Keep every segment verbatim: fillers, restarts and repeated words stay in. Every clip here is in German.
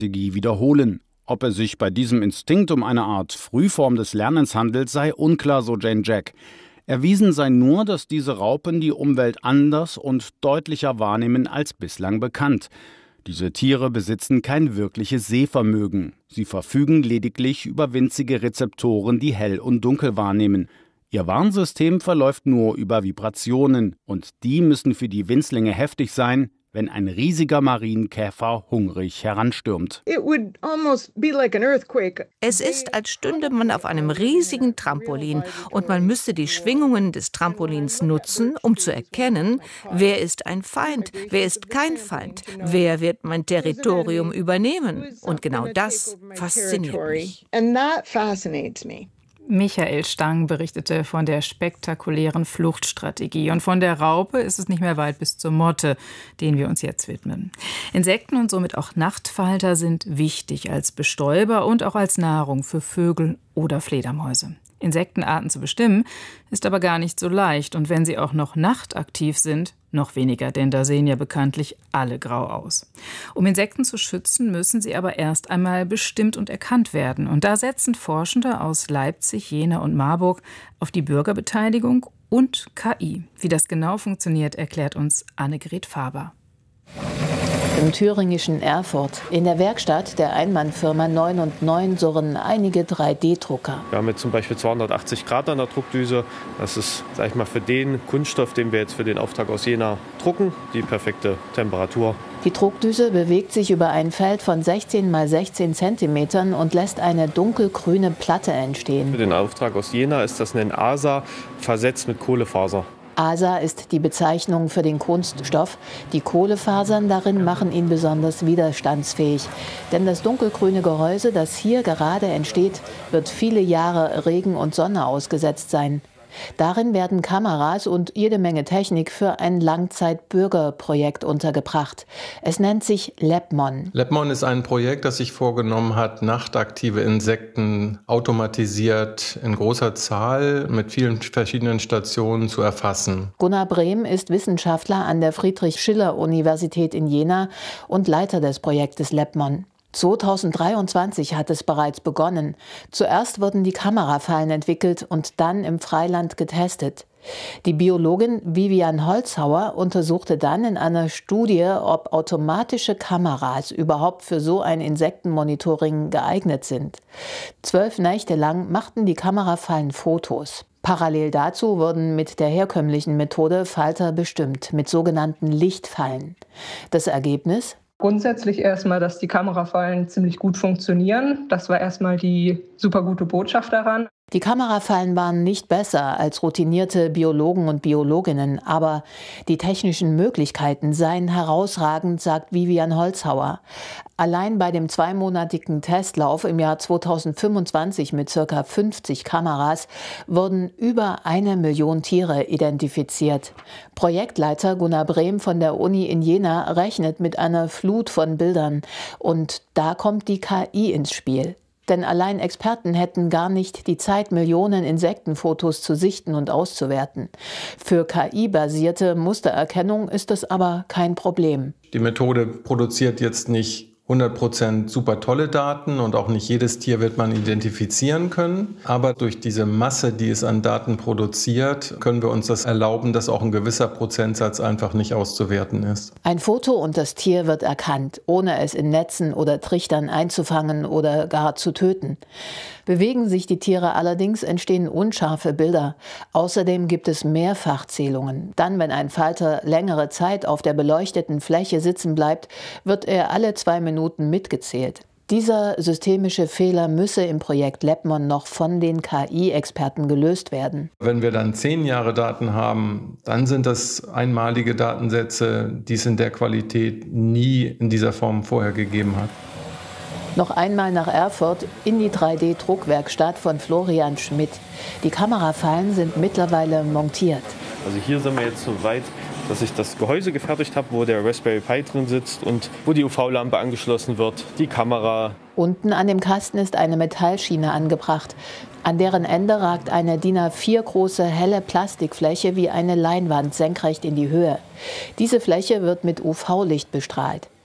Strategie wiederholen. Ob es sich bei diesem Instinkt um eine Art Frühform des Lernens handelt, sei unklar, so Jane Jack. Erwiesen sei nur, dass diese Raupen die Umwelt anders und deutlicher wahrnehmen als bislang bekannt. Diese Tiere besitzen kein wirkliches Sehvermögen. Sie verfügen lediglich über winzige Rezeptoren, die Hell und Dunkel wahrnehmen. Ihr Warnsystem verläuft nur über Vibrationen, und die müssen für die Winzlinge heftig sein, wenn ein riesiger Marienkäfer hungrig heranstürmt. Es ist, als stünde man auf einem riesigen Trampolin und man müsste die Schwingungen des Trampolins nutzen, um zu erkennen, wer ist ein Feind, wer ist kein Feind, wer wird mein Territorium übernehmen. Und genau das fasziniert mich. Michael Stang berichtete von der spektakulären Fluchtstrategie. Und von der Raupe ist es nicht mehr weit bis zur Motte, denen wir uns jetzt widmen. Insekten und somit auch Nachtfalter sind wichtig als Bestäuber und auch als Nahrung für Vögel oder Fledermäuse. Insektenarten zu bestimmen, ist aber gar nicht so leicht. Und wenn sie auch noch nachtaktiv sind, noch weniger, denn da sehen ja bekanntlich alle grau aus. Um Insekten zu schützen, müssen sie aber erst einmal bestimmt und erkannt werden. Und da setzen Forschende aus Leipzig, Jena und Marburg auf die Bürgerbeteiligung und K I. Wie das genau funktioniert, erklärt uns Annegret Faber. Im thüringischen Erfurt, in der Werkstatt der Einmannfirma neun und neun, surren einige drei D Drucker. Wir haben jetzt zum Beispiel zweihundertachtzig Grad an der Druckdüse. Das ist, sag ich mal, für den Kunststoff, den wir jetzt für den Auftrag aus Jena drucken, die perfekte Temperatur. Die Druckdüse bewegt sich über ein Feld von sechzehn mal sechzehn Zentimetern und lässt eine dunkelgrüne Platte entstehen. Für den Auftrag aus Jena ist das ein A S A versetzt mit Kohlefaser. A S A ist die Bezeichnung für den Kunststoff. Die Kohlefasern darin machen ihn besonders widerstandsfähig. Denn das dunkelgrüne Gehäuse, das hier gerade entsteht, wird viele Jahre Regen und Sonne ausgesetzt sein. Darin werden Kameras und jede Menge Technik für ein Langzeit-Bürgerprojekt untergebracht. Es nennt sich LabMon. LabMon ist ein Projekt, das sich vorgenommen hat, nachtaktive Insekten automatisiert in großer Zahl mit vielen verschiedenen Stationen zu erfassen. Gunnar Brehm ist Wissenschaftler an der Friedrich-Schiller-Universität in Jena und Leiter des Projektes LabMon. zweitausenddreiundzwanzig hat es bereits begonnen. Zuerst wurden die Kamerafallen entwickelt und dann im Freiland getestet. Die Biologin Vivian Holzhauer untersuchte dann in einer Studie, ob automatische Kameras überhaupt für so ein Insektenmonitoring geeignet sind. Zwölf Nächte lang machten die Kamerafallen Fotos. Parallel dazu wurden mit der herkömmlichen Methode Falter bestimmt, mit sogenannten Lichtfallen. Das Ergebnis? Grundsätzlich erstmal, dass die Kamerafallen ziemlich gut funktionieren. Das war erstmal die super gute Botschaft daran. Die Kamerafallen waren nicht besser als routinierte Biologen und Biologinnen, aber die technischen Möglichkeiten seien herausragend, sagt Vivian Holzhauer. Allein bei dem zweimonatigen Testlauf im Jahr zweitausendfünfundzwanzig mit ca. fünfzig Kameras wurden über eine Million Tiere identifiziert. Projektleiter Gunnar Brehm von der Uni in Jena rechnet mit einer Flut von Bildern. Und da kommt die K I ins Spiel. Denn allein Experten hätten gar nicht die Zeit, Millionen Insektenfotos zu sichten und auszuwerten. Für K I-basierte Mustererkennung ist das aber kein Problem. Die Methode produziert jetzt nicht hundert Prozent super tolle Daten und auch nicht jedes Tier wird man identifizieren können. Aber durch diese Masse, die es an Daten produziert, können wir uns das erlauben, dass auch ein gewisser Prozentsatz einfach nicht auszuwerten ist. Ein Foto und das Tier wird erkannt, ohne es in Netzen oder Trichtern einzufangen oder gar zu töten. Bewegen sich die Tiere allerdings, entstehen unscharfe Bilder. Außerdem gibt es Mehrfachzählungen. Dann, wenn ein Falter längere Zeit auf der beleuchteten Fläche sitzen bleibt, wird er alle zwei Minuten mitgezählt. Dieser systemische Fehler müsse im Projekt LabMon noch von den K I-Experten gelöst werden. Wenn wir dann zehn Jahre Daten haben, dann sind das einmalige Datensätze, die es in der Qualität nie in dieser Form vorher gegeben hat. Noch einmal nach Erfurt in die drei D Druckwerkstatt von Florian Schmidt. Die Kamerafallen sind mittlerweile montiert. Also hier sind wir jetzt so weit, dass ich das Gehäuse gefertigt habe, wo der Raspberry Pi drin sitzt und wo die U V-Lampe angeschlossen wird, die Kamera. Unten an dem Kasten ist eine Metallschiene angebracht. An deren Ende ragt eine D I N A vier große helle Plastikfläche wie eine Leinwand senkrecht in die Höhe. Diese Fläche wird mit U V-Licht bestrahlt.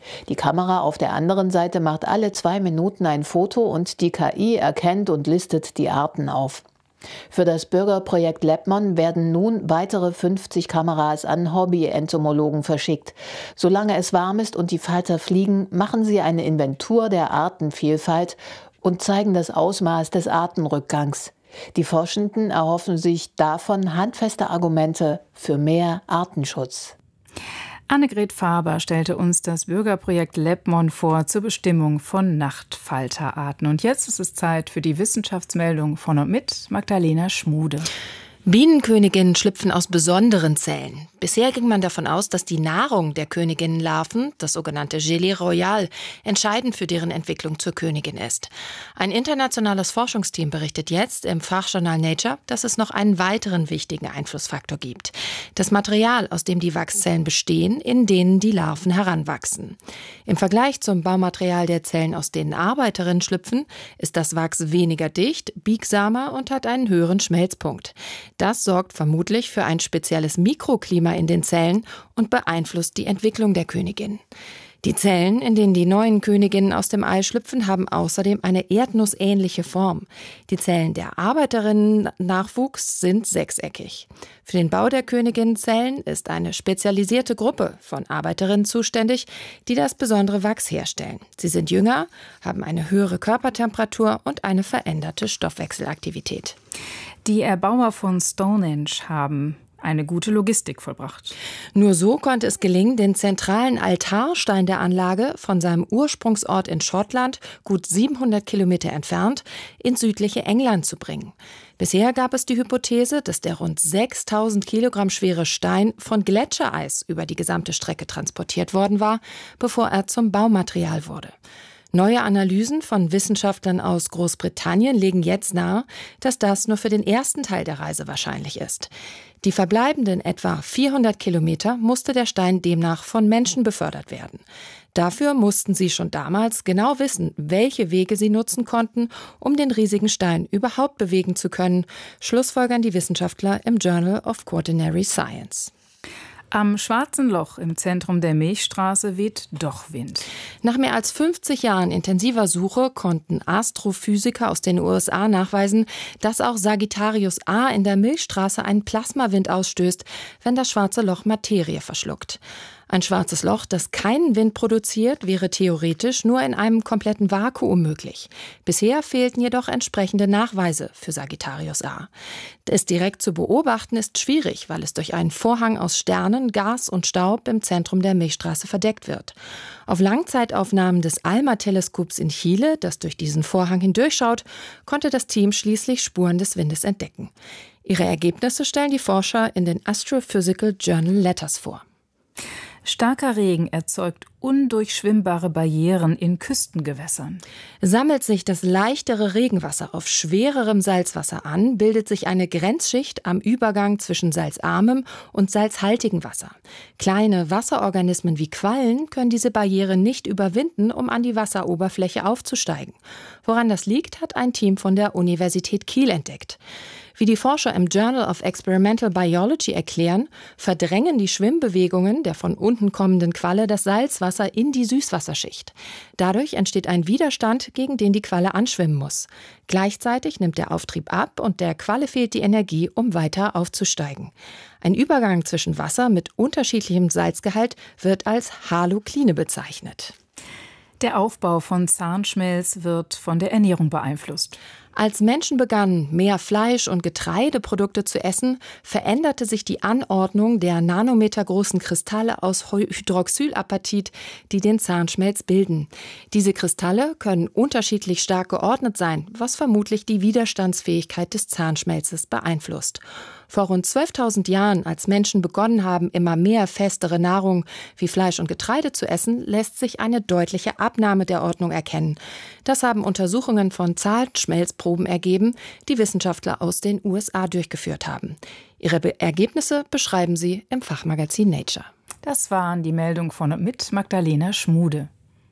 Die Kamera auf der anderen Seite macht alle zwei Minuten ein Foto und die K I erkennt und listet die Arten auf. Für das Bürgerprojekt Lepmon werden nun weitere fünfzig Kameras an Hobby-Entomologen verschickt. Solange es warm ist und die Falter fliegen, machen sie eine Inventur der Artenvielfalt und zeigen das Ausmaß des Artenrückgangs. Die Forschenden erhoffen sich davon handfeste Argumente für mehr Artenschutz. Annegret Faber stellte uns das Bürgerprojekt Lepmon vor zur Bestimmung von Nachtfalterarten. Und jetzt ist es Zeit für die Wissenschaftsmeldung von und mit Magdalena Schmude. Bienenköniginnen schlüpfen aus besonderen Zellen. Bisher ging man davon aus, dass die Nahrung der Königinnenlarven, das sogenannte Gelée Royale, entscheidend für deren Entwicklung zur Königin ist. Ein internationales Forschungsteam berichtet jetzt im Fachjournal Nature, dass es noch einen weiteren wichtigen Einflussfaktor gibt. Das Material, aus dem die Wachszellen bestehen, in denen die Larven heranwachsen. Im Vergleich zum Baumaterial der Zellen, aus denen Arbeiterinnen schlüpfen, ist das Wachs weniger dicht, biegsamer und hat einen höheren Schmelzpunkt. Das sorgt vermutlich für ein spezielles Mikroklima in den Zellen und beeinflusst die Entwicklung der Königin. Die Zellen, in denen die neuen Königinnen aus dem Ei schlüpfen, haben außerdem eine erdnussähnliche Form. Die Zellen der Arbeiterinnen-Nachwuchs sind sechseckig. Für den Bau der Königinnenzellen ist eine spezialisierte Gruppe von Arbeiterinnen zuständig, die das besondere Wachs herstellen. Sie sind jünger, haben eine höhere Körpertemperatur und eine veränderte Stoffwechselaktivität. Die Erbauer von Stonehenge haben eine gute Logistik vollbracht. Nur so konnte es gelingen, den zentralen Altarstein der Anlage von seinem Ursprungsort in Schottland, gut siebenhundert Kilometer entfernt, ins südliche England zu bringen. Bisher gab es die Hypothese, dass der rund sechstausend Kilogramm schwere Stein von Gletschereis über die gesamte Strecke transportiert worden war, bevor er zum Baumaterial wurde. Neue Analysen von Wissenschaftlern aus Großbritannien legen jetzt nahe, dass das nur für den ersten Teil der Reise wahrscheinlich ist. Die verbleibenden etwa vierhundert Kilometer musste der Stein demnach von Menschen befördert werden. Dafür mussten sie schon damals genau wissen, welche Wege sie nutzen konnten, um den riesigen Stein überhaupt bewegen zu können, schlussfolgern die Wissenschaftler im Journal of Quaternary Science. Am Schwarzen Loch im Zentrum der Milchstraße weht doch Wind. Nach mehr als fünfzig Jahren intensiver Suche konnten Astrophysiker aus den U S A nachweisen, dass auch Sagittarius A in der Milchstraße einen Plasmawind ausstößt, wenn das Schwarze Loch Materie verschluckt. Ein schwarzes Loch, das keinen Wind produziert, wäre theoretisch nur in einem kompletten Vakuum möglich. Bisher fehlten jedoch entsprechende Nachweise für Sagittarius A. Es direkt zu beobachten ist schwierig, weil es durch einen Vorhang aus Sternen, Gas und Staub im Zentrum der Milchstraße verdeckt wird. Auf Langzeitaufnahmen des ALMA-Teleskops in Chile, das durch diesen Vorhang hindurchschaut, konnte das Team schließlich Spuren des Windes entdecken. Ihre Ergebnisse stellen die Forscher in den Astrophysical Journal Letters vor. Starker Regen erzeugt undurchschwimmbare Barrieren in Küstengewässern. Sammelt sich das leichtere Regenwasser auf schwererem Salzwasser an, bildet sich eine Grenzschicht am Übergang zwischen salzarmem und salzhaltigem Wasser. Kleine Wasserorganismen wie Quallen können diese Barriere nicht überwinden, um an die Wasseroberfläche aufzusteigen. Woran das liegt, hat ein Team von der Universität Kiel entdeckt. Wie die Forscher im Journal of Experimental Biology erklären, verdrängen die Schwimmbewegungen der von unten kommenden Qualle das Salzwasser in die Süßwasserschicht. Dadurch entsteht ein Widerstand, gegen den die Qualle anschwimmen muss. Gleichzeitig nimmt der Auftrieb ab und der Qualle fehlt die Energie, um weiter aufzusteigen. Ein Übergang zwischen Wasser mit unterschiedlichem Salzgehalt wird als Halokline bezeichnet. Der Aufbau von Zahnschmelz wird von der Ernährung beeinflusst. Als Menschen begannen, mehr Fleisch- und Getreideprodukte zu essen, veränderte sich die Anordnung der nanometergroßen Kristalle aus Hydroxylapatit, die den Zahnschmelz bilden. Diese Kristalle können unterschiedlich stark geordnet sein, was vermutlich die Widerstandsfähigkeit des Zahnschmelzes beeinflusst. Vor rund zwölftausend Jahren, als Menschen begonnen haben, immer mehr festere Nahrung wie Fleisch und Getreide zu essen, lässt sich eine deutliche Abnahme der Ordnung erkennen. Das haben Untersuchungen von Zahnschmelzproben ergeben, die Wissenschaftler aus den U S A durchgeführt haben. Ihre Be- Ergebnisse beschreiben sie im Fachmagazin Nature. Das waren die Meldungen von und mit Magdalena Schmude.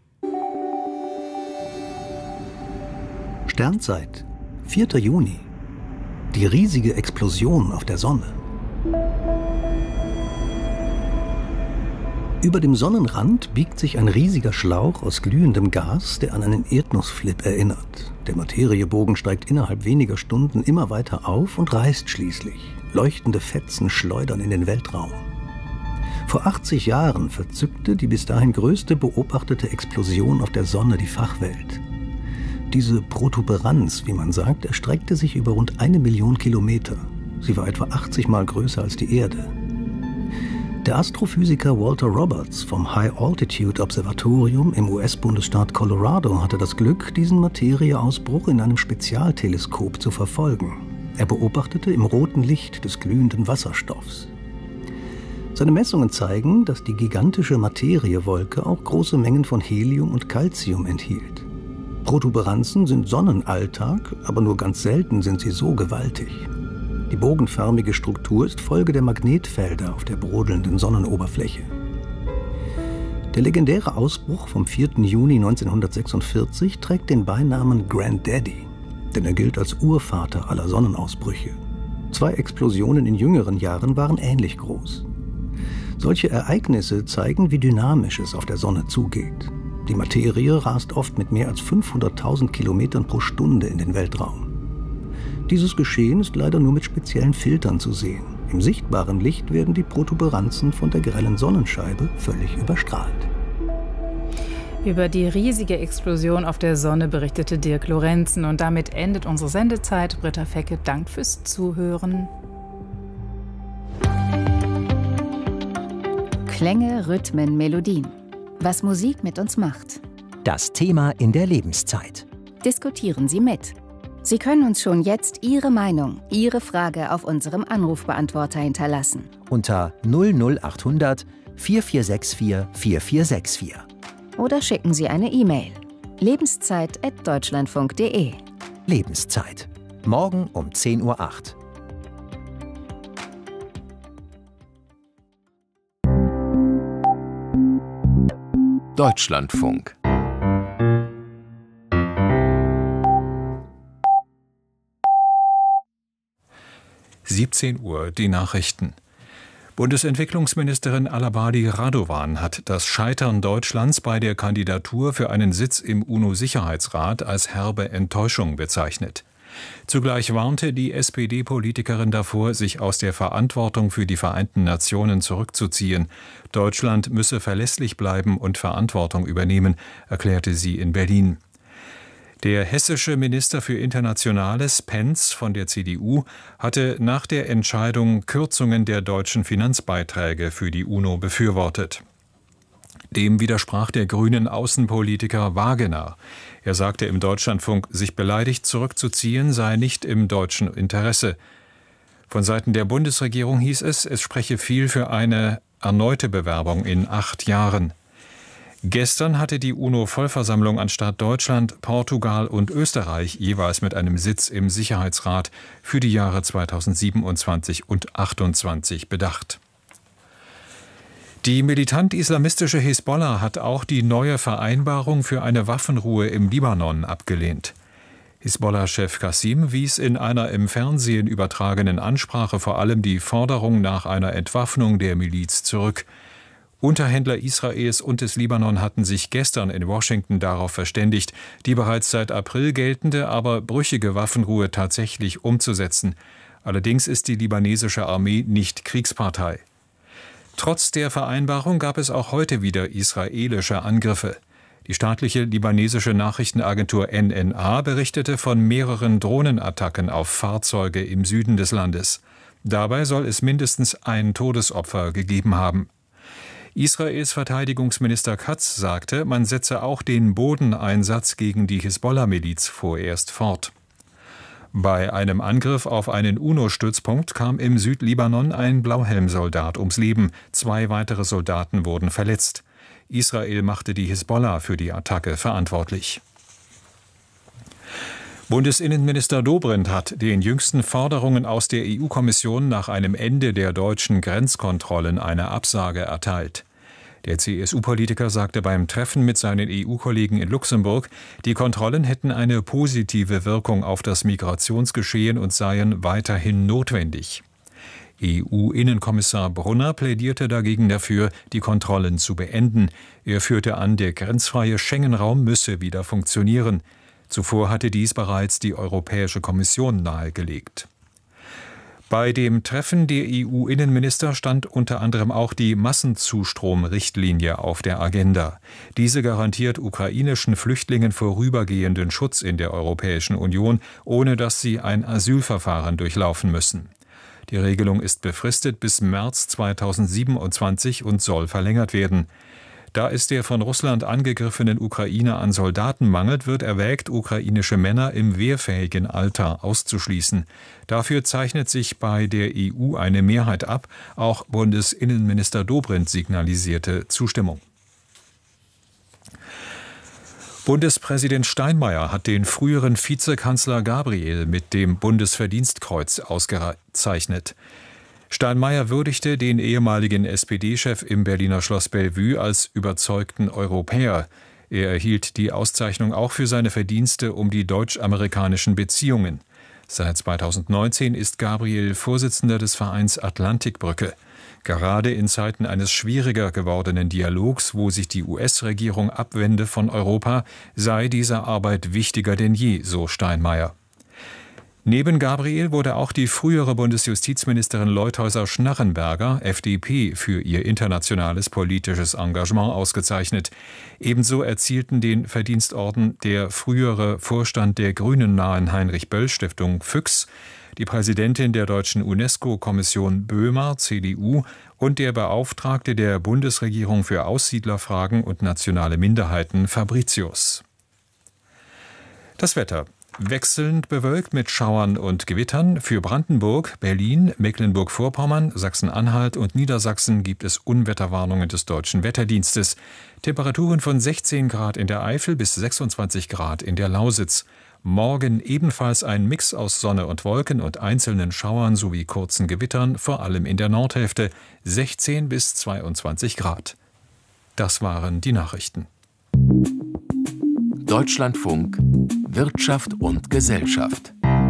Sternzeit, vierter Juni. Die riesige Explosion auf der Sonne. Über dem Sonnenrand biegt sich ein riesiger Schlauch aus glühendem Gas, der an einen Erdnussflip erinnert. Der Materiebogen steigt innerhalb weniger Stunden immer weiter auf und reißt schließlich. Leuchtende Fetzen schleudern in den Weltraum. Vor achtzig Jahren verzückte die bis dahin größte beobachtete Explosion auf der Sonne die Fachwelt. Diese Protuberanz, wie man sagt, erstreckte sich über rund eine Million Kilometer. Sie war etwa achtzig Mal größer als die Erde. Der Astrophysiker Walter Roberts vom High Altitude Observatorium im U S-Bundesstaat Colorado hatte das Glück, diesen Materieausbruch in einem Spezialteleskop zu verfolgen. Er beobachtete im roten Licht des glühenden Wasserstoffs. Seine Messungen zeigen, dass die gigantische Materiewolke auch große Mengen von Helium und Calcium enthielt. Protuberanzen sind Sonnenalltag, aber nur ganz selten sind sie so gewaltig. Die bogenförmige Struktur ist Folge der Magnetfelder auf der brodelnden Sonnenoberfläche. Der legendäre Ausbruch vom vierten Juni neunzehnhundertsechsundvierzig trägt den Beinamen Granddaddy, denn er gilt als Urvater aller Sonnenausbrüche. Zwei Explosionen in jüngeren Jahren waren ähnlich groß. Solche Ereignisse zeigen, wie dynamisch es auf der Sonne zugeht. Die Materie rast oft mit mehr als fünfhunderttausend Kilometern pro Stunde in den Weltraum. Dieses Geschehen ist leider nur mit speziellen Filtern zu sehen. Im sichtbaren Licht werden die Protuberanzen von der grellen Sonnenscheibe völlig überstrahlt. Über die riesige Explosion auf der Sonne berichtete Dirk Lorenzen. Und damit endet unsere Sendezeit. Britta Fecke dankt fürs Zuhören. Klänge, Rhythmen, Melodien. Was Musik mit uns macht. Das Thema in der Lebenszeit. Diskutieren Sie mit. Sie können uns schon jetzt Ihre Meinung, Ihre Frage auf unserem Anrufbeantworter hinterlassen. Unter null null achthundert vier vier sechs vier vier vier sechs vier. Oder schicken Sie eine E-Mail. lebenszeit at deutschlandfunk punkt de. Lebenszeit. Morgen um zehn Uhr acht. Deutschlandfunk. siebzehn Uhr, die Nachrichten. Bundesentwicklungsministerin Alabadi Radovan hat das Scheitern Deutschlands bei der Kandidatur für einen Sitz im UNO-Sicherheitsrat als herbe Enttäuschung bezeichnet. Zugleich warnte die S P D-Politikerin davor, sich aus der Verantwortung für die Vereinten Nationen zurückzuziehen. Deutschland müsse verlässlich bleiben und Verantwortung übernehmen, erklärte sie in Berlin. Der hessische Minister für Internationales, Pentz von der C D U, hatte nach der Entscheidung Kürzungen der deutschen Finanzbeiträge für die UNO befürwortet. Dem widersprach der grünen Außenpolitiker Wagener. Er sagte im Deutschlandfunk, sich beleidigt zurückzuziehen sei nicht im deutschen Interesse. Von Seiten der Bundesregierung hieß es, es spreche viel für eine erneute Bewerbung in acht Jahren. Gestern hatte die UNO-Vollversammlung anstatt Deutschland, Portugal und Österreich jeweils mit einem Sitz im Sicherheitsrat für die Jahre zweitausendsiebenundzwanzig und achtundzwanzig bedacht. Die militant-islamistische Hisbollah hat auch die neue Vereinbarung für eine Waffenruhe im Libanon abgelehnt. Hisbollah-Chef Qassim wies in einer im Fernsehen übertragenen Ansprache vor allem die Forderung nach einer Entwaffnung der Miliz zurück. Unterhändler Israels und des Libanon hatten sich gestern in Washington darauf verständigt, die bereits seit April geltende, aber brüchige Waffenruhe tatsächlich umzusetzen. Allerdings ist die libanesische Armee nicht Kriegspartei. Trotz der Vereinbarung gab es auch heute wieder israelische Angriffe. Die staatliche libanesische Nachrichtenagentur N N A berichtete von mehreren Drohnenattacken auf Fahrzeuge im Süden des Landes. Dabei soll es mindestens ein Todesopfer gegeben haben. Israels Verteidigungsminister Katz sagte, man setze auch den Bodeneinsatz gegen die Hisbollah-Miliz vorerst fort. Bei einem Angriff auf einen UNO-Stützpunkt kam im Südlibanon ein Blauhelmsoldat ums Leben. Zwei weitere Soldaten wurden verletzt. Israel machte die Hisbollah für die Attacke verantwortlich. Bundesinnenminister Dobrindt hat den jüngsten Forderungen aus der E U-Kommission nach einem Ende der deutschen Grenzkontrollen eine Absage erteilt. Der C S U-Politiker sagte beim Treffen mit seinen E U-Kollegen in Luxemburg, die Kontrollen hätten eine positive Wirkung auf das Migrationsgeschehen und seien weiterhin notwendig. E U-Innenkommissar Brunner plädierte dagegen dafür, die Kontrollen zu beenden. Er führte an, der grenzfreie Schengen-Raum müsse wieder funktionieren. Zuvor hatte dies bereits die Europäische Kommission nahegelegt. Bei dem Treffen der E U-Innenminister stand unter anderem auch die Massenzustrom-Richtlinie auf der Agenda. Diese garantiert ukrainischen Flüchtlingen vorübergehenden Schutz in der Europäischen Union, ohne dass sie ein Asylverfahren durchlaufen müssen. Die Regelung ist befristet bis März zweitausendsiebenundzwanzig und soll verlängert werden. Da es der von Russland angegriffenen Ukraine an Soldaten mangelt, wird erwägt, ukrainische Männer im wehrfähigen Alter auszuschließen. Dafür zeichnet sich bei der E U eine Mehrheit ab. Auch Bundesinnenminister Dobrindt signalisierte Zustimmung. Bundespräsident Steinmeier hat den früheren Vizekanzler Gabriel mit dem Bundesverdienstkreuz ausgezeichnet. Steinmeier würdigte den ehemaligen S P D-Chef im Berliner Schloss Bellevue als überzeugten Europäer. Er erhielt die Auszeichnung auch für seine Verdienste um die deutsch-amerikanischen Beziehungen. Seit zweitausendneunzehn ist Gabriel Vorsitzender des Vereins Atlantikbrücke. Gerade in Zeiten eines schwieriger gewordenen Dialogs, wo sich die U S-Regierung abwende von Europa, sei diese Arbeit wichtiger denn je, so Steinmeier. Neben Gabriel wurde auch die frühere Bundesjustizministerin Leutheusser-Schnarrenberger, F D P, für ihr internationales politisches Engagement ausgezeichnet. Ebenso erzielten den Verdienstorden der frühere Vorstand der Grünen-nahen Heinrich-Böll-Stiftung Füchs, die Präsidentin der deutschen UNESCO-Kommission Böhmer, C D U, und der Beauftragte der Bundesregierung für Aussiedlerfragen und nationale Minderheiten Fabricius. Das Wetter. Wechselnd bewölkt mit Schauern und Gewittern. Für Brandenburg, Berlin, Mecklenburg-Vorpommern, Sachsen-Anhalt und Niedersachsen gibt es Unwetterwarnungen des Deutschen Wetterdienstes. Temperaturen von sechzehn Grad in der Eifel bis sechsundzwanzig Grad in der Lausitz. Morgen ebenfalls ein Mix aus Sonne und Wolken und einzelnen Schauern sowie kurzen Gewittern, vor allem in der Nordhälfte, sechzehn bis zweiundzwanzig Grad. Das waren die Nachrichten. Deutschlandfunk Wirtschaft und Gesellschaft.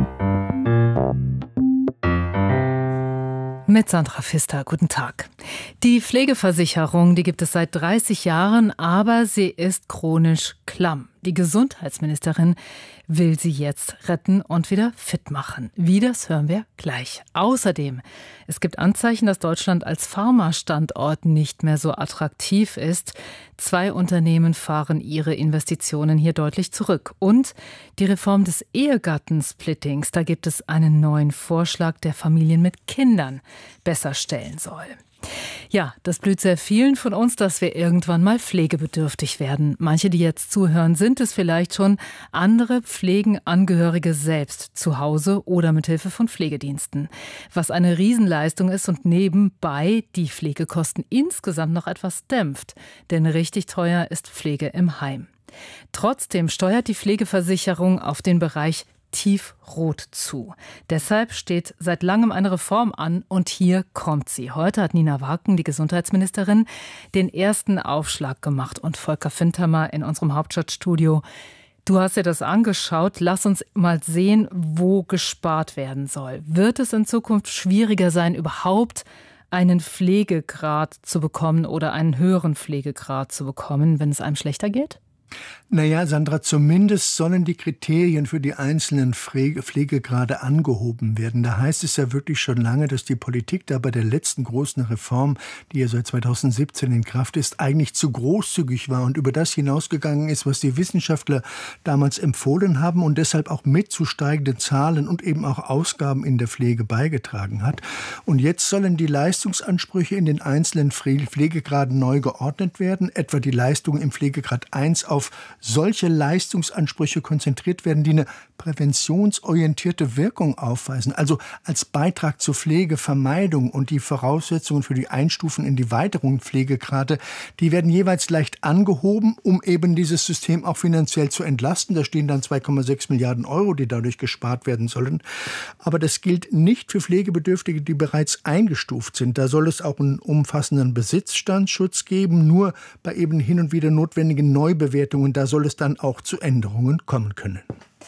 Mit Sandra Pfister, guten Tag. Die Pflegeversicherung, die gibt es seit dreißig Jahren, aber sie ist chronisch klamm. Die Gesundheitsministerin will sie jetzt retten und wieder fit machen. Wie, das hören wir gleich. Außerdem, es gibt Anzeichen, dass Deutschland als Pharma-Standort nicht mehr so attraktiv ist. Zwei Unternehmen fahren ihre Investitionen hier deutlich zurück. Und die Reform des Ehegattensplittings, da gibt es einen neuen Vorschlag, der Familien mit Kindern besser stellen soll. Ja, das blüht sehr vielen von uns, dass wir irgendwann mal pflegebedürftig werden. Manche, die jetzt zuhören, sind es vielleicht schon. Andere pflegen Angehörige selbst zu Hause oder mit Hilfe von Pflegediensten. Was eine Riesenleistung ist und nebenbei die Pflegekosten insgesamt noch etwas dämpft. Denn richtig teuer ist Pflege im Heim. Trotzdem steuert die Pflegeversicherung auf den Bereich tiefrot zu. Deshalb steht seit langem eine Reform an und hier kommt sie. Heute hat Nina Waken, die Gesundheitsministerin, den ersten Aufschlag gemacht und Volker Fintermer in unserem Hauptstadtstudio. Du hast dir das angeschaut. Lass uns mal sehen, wo gespart werden soll. Wird es in Zukunft schwieriger sein, überhaupt einen Pflegegrad zu bekommen oder einen höheren Pflegegrad zu bekommen, wenn es einem schlechter geht? Naja, Sandra, zumindest sollen die Kriterien für die einzelnen Pflegegrade angehoben werden. Da heißt es ja wirklich schon lange, dass die Politik da bei der letzten großen Reform, die ja seit zweitausendsiebzehn in Kraft ist, eigentlich zu großzügig war und über das hinausgegangen ist, was die Wissenschaftler damals empfohlen haben und deshalb auch mit zu steigenden Zahlen und eben auch Ausgaben in der Pflege beigetragen hat. Und jetzt sollen die Leistungsansprüche in den einzelnen Pflegegraden neu geordnet werden, etwa die Leistungen im Pflegegrad eins auf solche Leistungsansprüche konzentriert werden, die eine präventionsorientierte Wirkung aufweisen, also als Beitrag zur Pflegevermeidung, und die Voraussetzungen für die Einstufung in die weiteren Pflegegrade, die werden jeweils leicht angehoben, um eben dieses System auch finanziell zu entlasten. Da stehen dann zwei Komma sechs Milliarden Euro, die dadurch gespart werden sollen. Aber das gilt nicht für Pflegebedürftige, die bereits eingestuft sind. Da soll es auch einen umfassenden Besitzstandsschutz geben, nur bei eben hin und wieder notwendigen Neubewertungen. Da soll es dann auch zu Änderungen kommen können.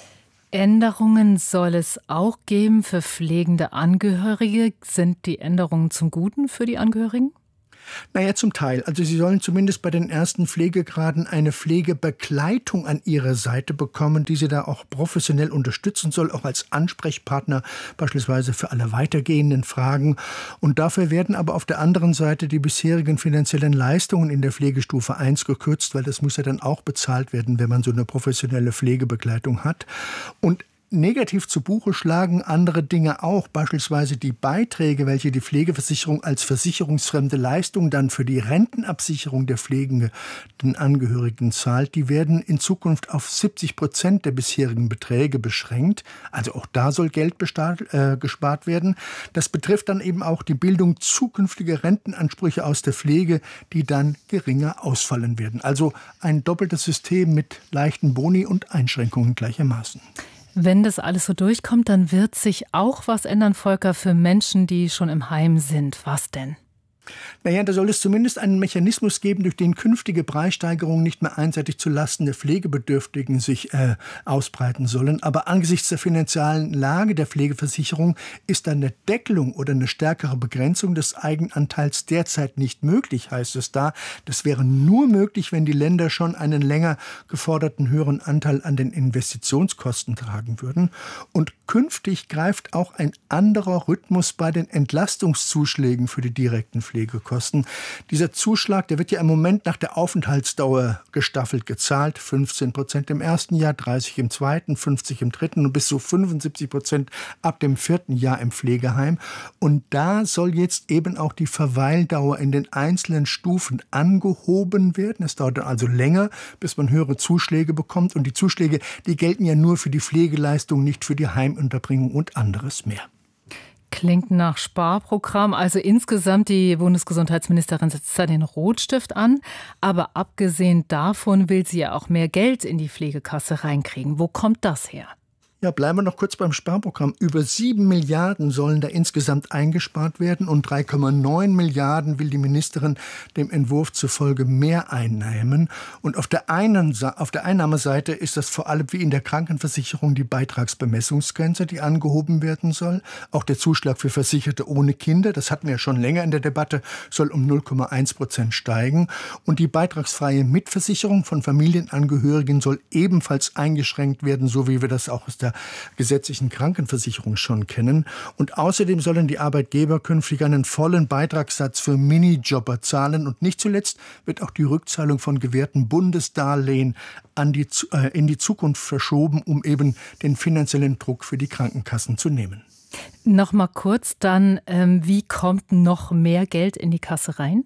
Änderungen soll es auch geben für pflegende Angehörige. Sind die Änderungen zum Guten für die Angehörigen? Naja, zum Teil. Also sie sollen zumindest bei den ersten Pflegegraden eine Pflegebegleitung an ihrer Seite bekommen, die sie da auch professionell unterstützen soll, auch als Ansprechpartner beispielsweise für alle weitergehenden Fragen. Und dafür werden aber auf der anderen Seite die bisherigen finanziellen Leistungen in der Pflegestufe eins gekürzt, weil das muss ja dann auch bezahlt werden, wenn man so eine professionelle Pflegebegleitung hat. Und negativ zu Buche schlagen andere Dinge auch, beispielsweise die Beiträge, welche die Pflegeversicherung als versicherungsfremde Leistung dann für die Rentenabsicherung der pflegenden Angehörigen zahlt, die werden in Zukunft auf siebzig Prozent der bisherigen Beträge beschränkt. Also auch da soll Geld bestaat, äh, gespart werden. Das betrifft dann eben auch die Bildung zukünftiger Rentenansprüche aus der Pflege, die dann geringer ausfallen werden. Also ein doppeltes System mit leichten Boni und Einschränkungen gleichermaßen. Wenn das alles so durchkommt, dann wird sich auch was ändern, Volker, für Menschen, die schon im Heim sind. Was denn? Naja, da soll es zumindest einen Mechanismus geben, durch den künftige Preissteigerungen nicht mehr einseitig zulasten der Pflegebedürftigen sich äh, ausbreiten sollen. Aber angesichts der finanziellen Lage der Pflegeversicherung ist eine Deckelung oder eine stärkere Begrenzung des Eigenanteils derzeit nicht möglich, heißt es da. Das wäre nur möglich, wenn die Länder schon einen länger geforderten höheren Anteil an den Investitionskosten tragen würden. Und künftig greift auch ein anderer Rhythmus bei den Entlastungszuschlägen für die direkten Pflegekosten. Pflegekosten. Dieser Zuschlag, der wird ja im Moment nach der Aufenthaltsdauer gestaffelt gezahlt. fünfzehn Prozent im ersten Jahr, dreißig im zweiten, fünfzig im dritten und bis zu fünfundsiebzig Prozent ab dem vierten Jahr im Pflegeheim. Und da soll jetzt eben auch die Verweildauer in den einzelnen Stufen angehoben werden. Es dauert also länger, bis man höhere Zuschläge bekommt. Und die Zuschläge, die gelten ja nur für die Pflegeleistung, nicht für die Heimunterbringung und anderes mehr. Klingt nach Sparprogramm. Also insgesamt, die Bundesgesundheitsministerin setzt da den Rotstift an. Aber abgesehen davon will sie ja auch mehr Geld in die Pflegekasse reinkriegen. Wo kommt das her? Ja, bleiben wir noch kurz beim Sparprogramm. Über sieben Milliarden sollen da insgesamt eingespart werden und drei Komma neun Milliarden will die Ministerin dem Entwurf zufolge mehr einnehmen. Und auf der, einen, auf der Einnahmeseite ist das vor allem wie in der Krankenversicherung die Beitragsbemessungsgrenze, die angehoben werden soll. Auch der Zuschlag für Versicherte ohne Kinder, das hatten wir ja schon länger in der Debatte, soll um null Komma eins Prozent steigen. Und die beitragsfreie Mitversicherung von Familienangehörigen soll ebenfalls eingeschränkt werden, so wie wir das auch aus der gesetzlichen Krankenversicherung schon kennen. Und außerdem sollen die Arbeitgeber künftig einen vollen Beitragssatz für Minijobber zahlen. Und nicht zuletzt wird auch die Rückzahlung von gewährten Bundesdarlehen an die, äh, in die Zukunft verschoben, um eben den finanziellen Druck für die Krankenkassen zu nehmen. Noch mal kurz dann, ähm, wie kommt noch mehr Geld in die Kasse rein?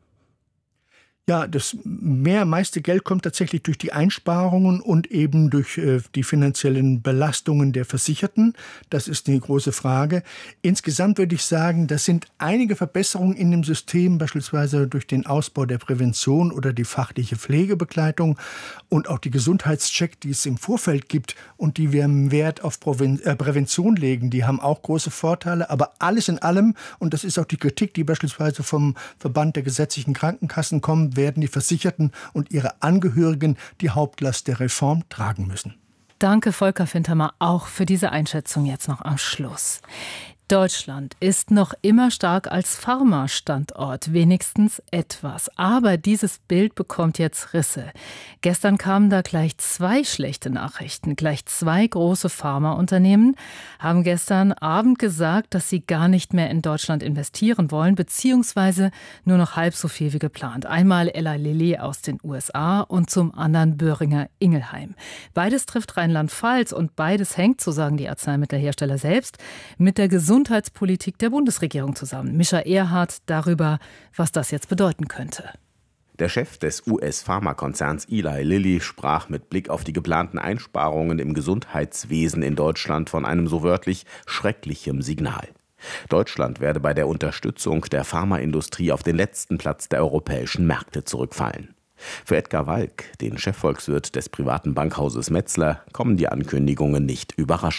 Ja, das mehr meiste Geld kommt tatsächlich durch die Einsparungen und eben durch äh, die finanziellen Belastungen der Versicherten. Das ist die große Frage. Insgesamt würde ich sagen, das sind einige Verbesserungen in dem System, beispielsweise durch den Ausbau der Prävention oder die fachliche Pflegebegleitung und auch die Gesundheitscheck, die es im Vorfeld gibt und die wir im Wert auf Prävention legen. Die haben auch große Vorteile, aber alles in allem, und das ist auch die Kritik, die beispielsweise vom Verband der gesetzlichen Krankenkassen kommt, werden die Versicherten und ihre Angehörigen die Hauptlast der Reform tragen müssen. Danke, Volker Fintermer, auch für diese Einschätzung jetzt noch am Schluss. Deutschland ist noch immer stark als Pharma-Standort, wenigstens etwas. Aber dieses Bild bekommt jetzt Risse. Gestern kamen da gleich zwei schlechte Nachrichten. Gleich zwei große Pharmaunternehmen haben gestern Abend gesagt, dass sie gar nicht mehr in Deutschland investieren wollen, beziehungsweise nur noch halb so viel wie geplant. Einmal Eli Lilly aus den U S A und zum anderen Boehringer Ingelheim. Beides trifft Rheinland-Pfalz und beides hängt, so sagen die Arzneimittelhersteller selbst, mit der Gesundheit Gesundheitspolitik der Bundesregierung zusammen. Mischa Erhardt darüber, was das jetzt bedeuten könnte. Der Chef des U S-Pharmakonzerns Eli Lilly sprach mit Blick auf die geplanten Einsparungen im Gesundheitswesen in Deutschland von einem so wörtlich schrecklichem Signal. Deutschland werde bei der Unterstützung der Pharmaindustrie auf den letzten Platz der europäischen Märkte zurückfallen. Für Edgar Walk, den Chefvolkswirt des privaten Bankhauses Metzler, kommen die Ankündigungen nicht überraschend.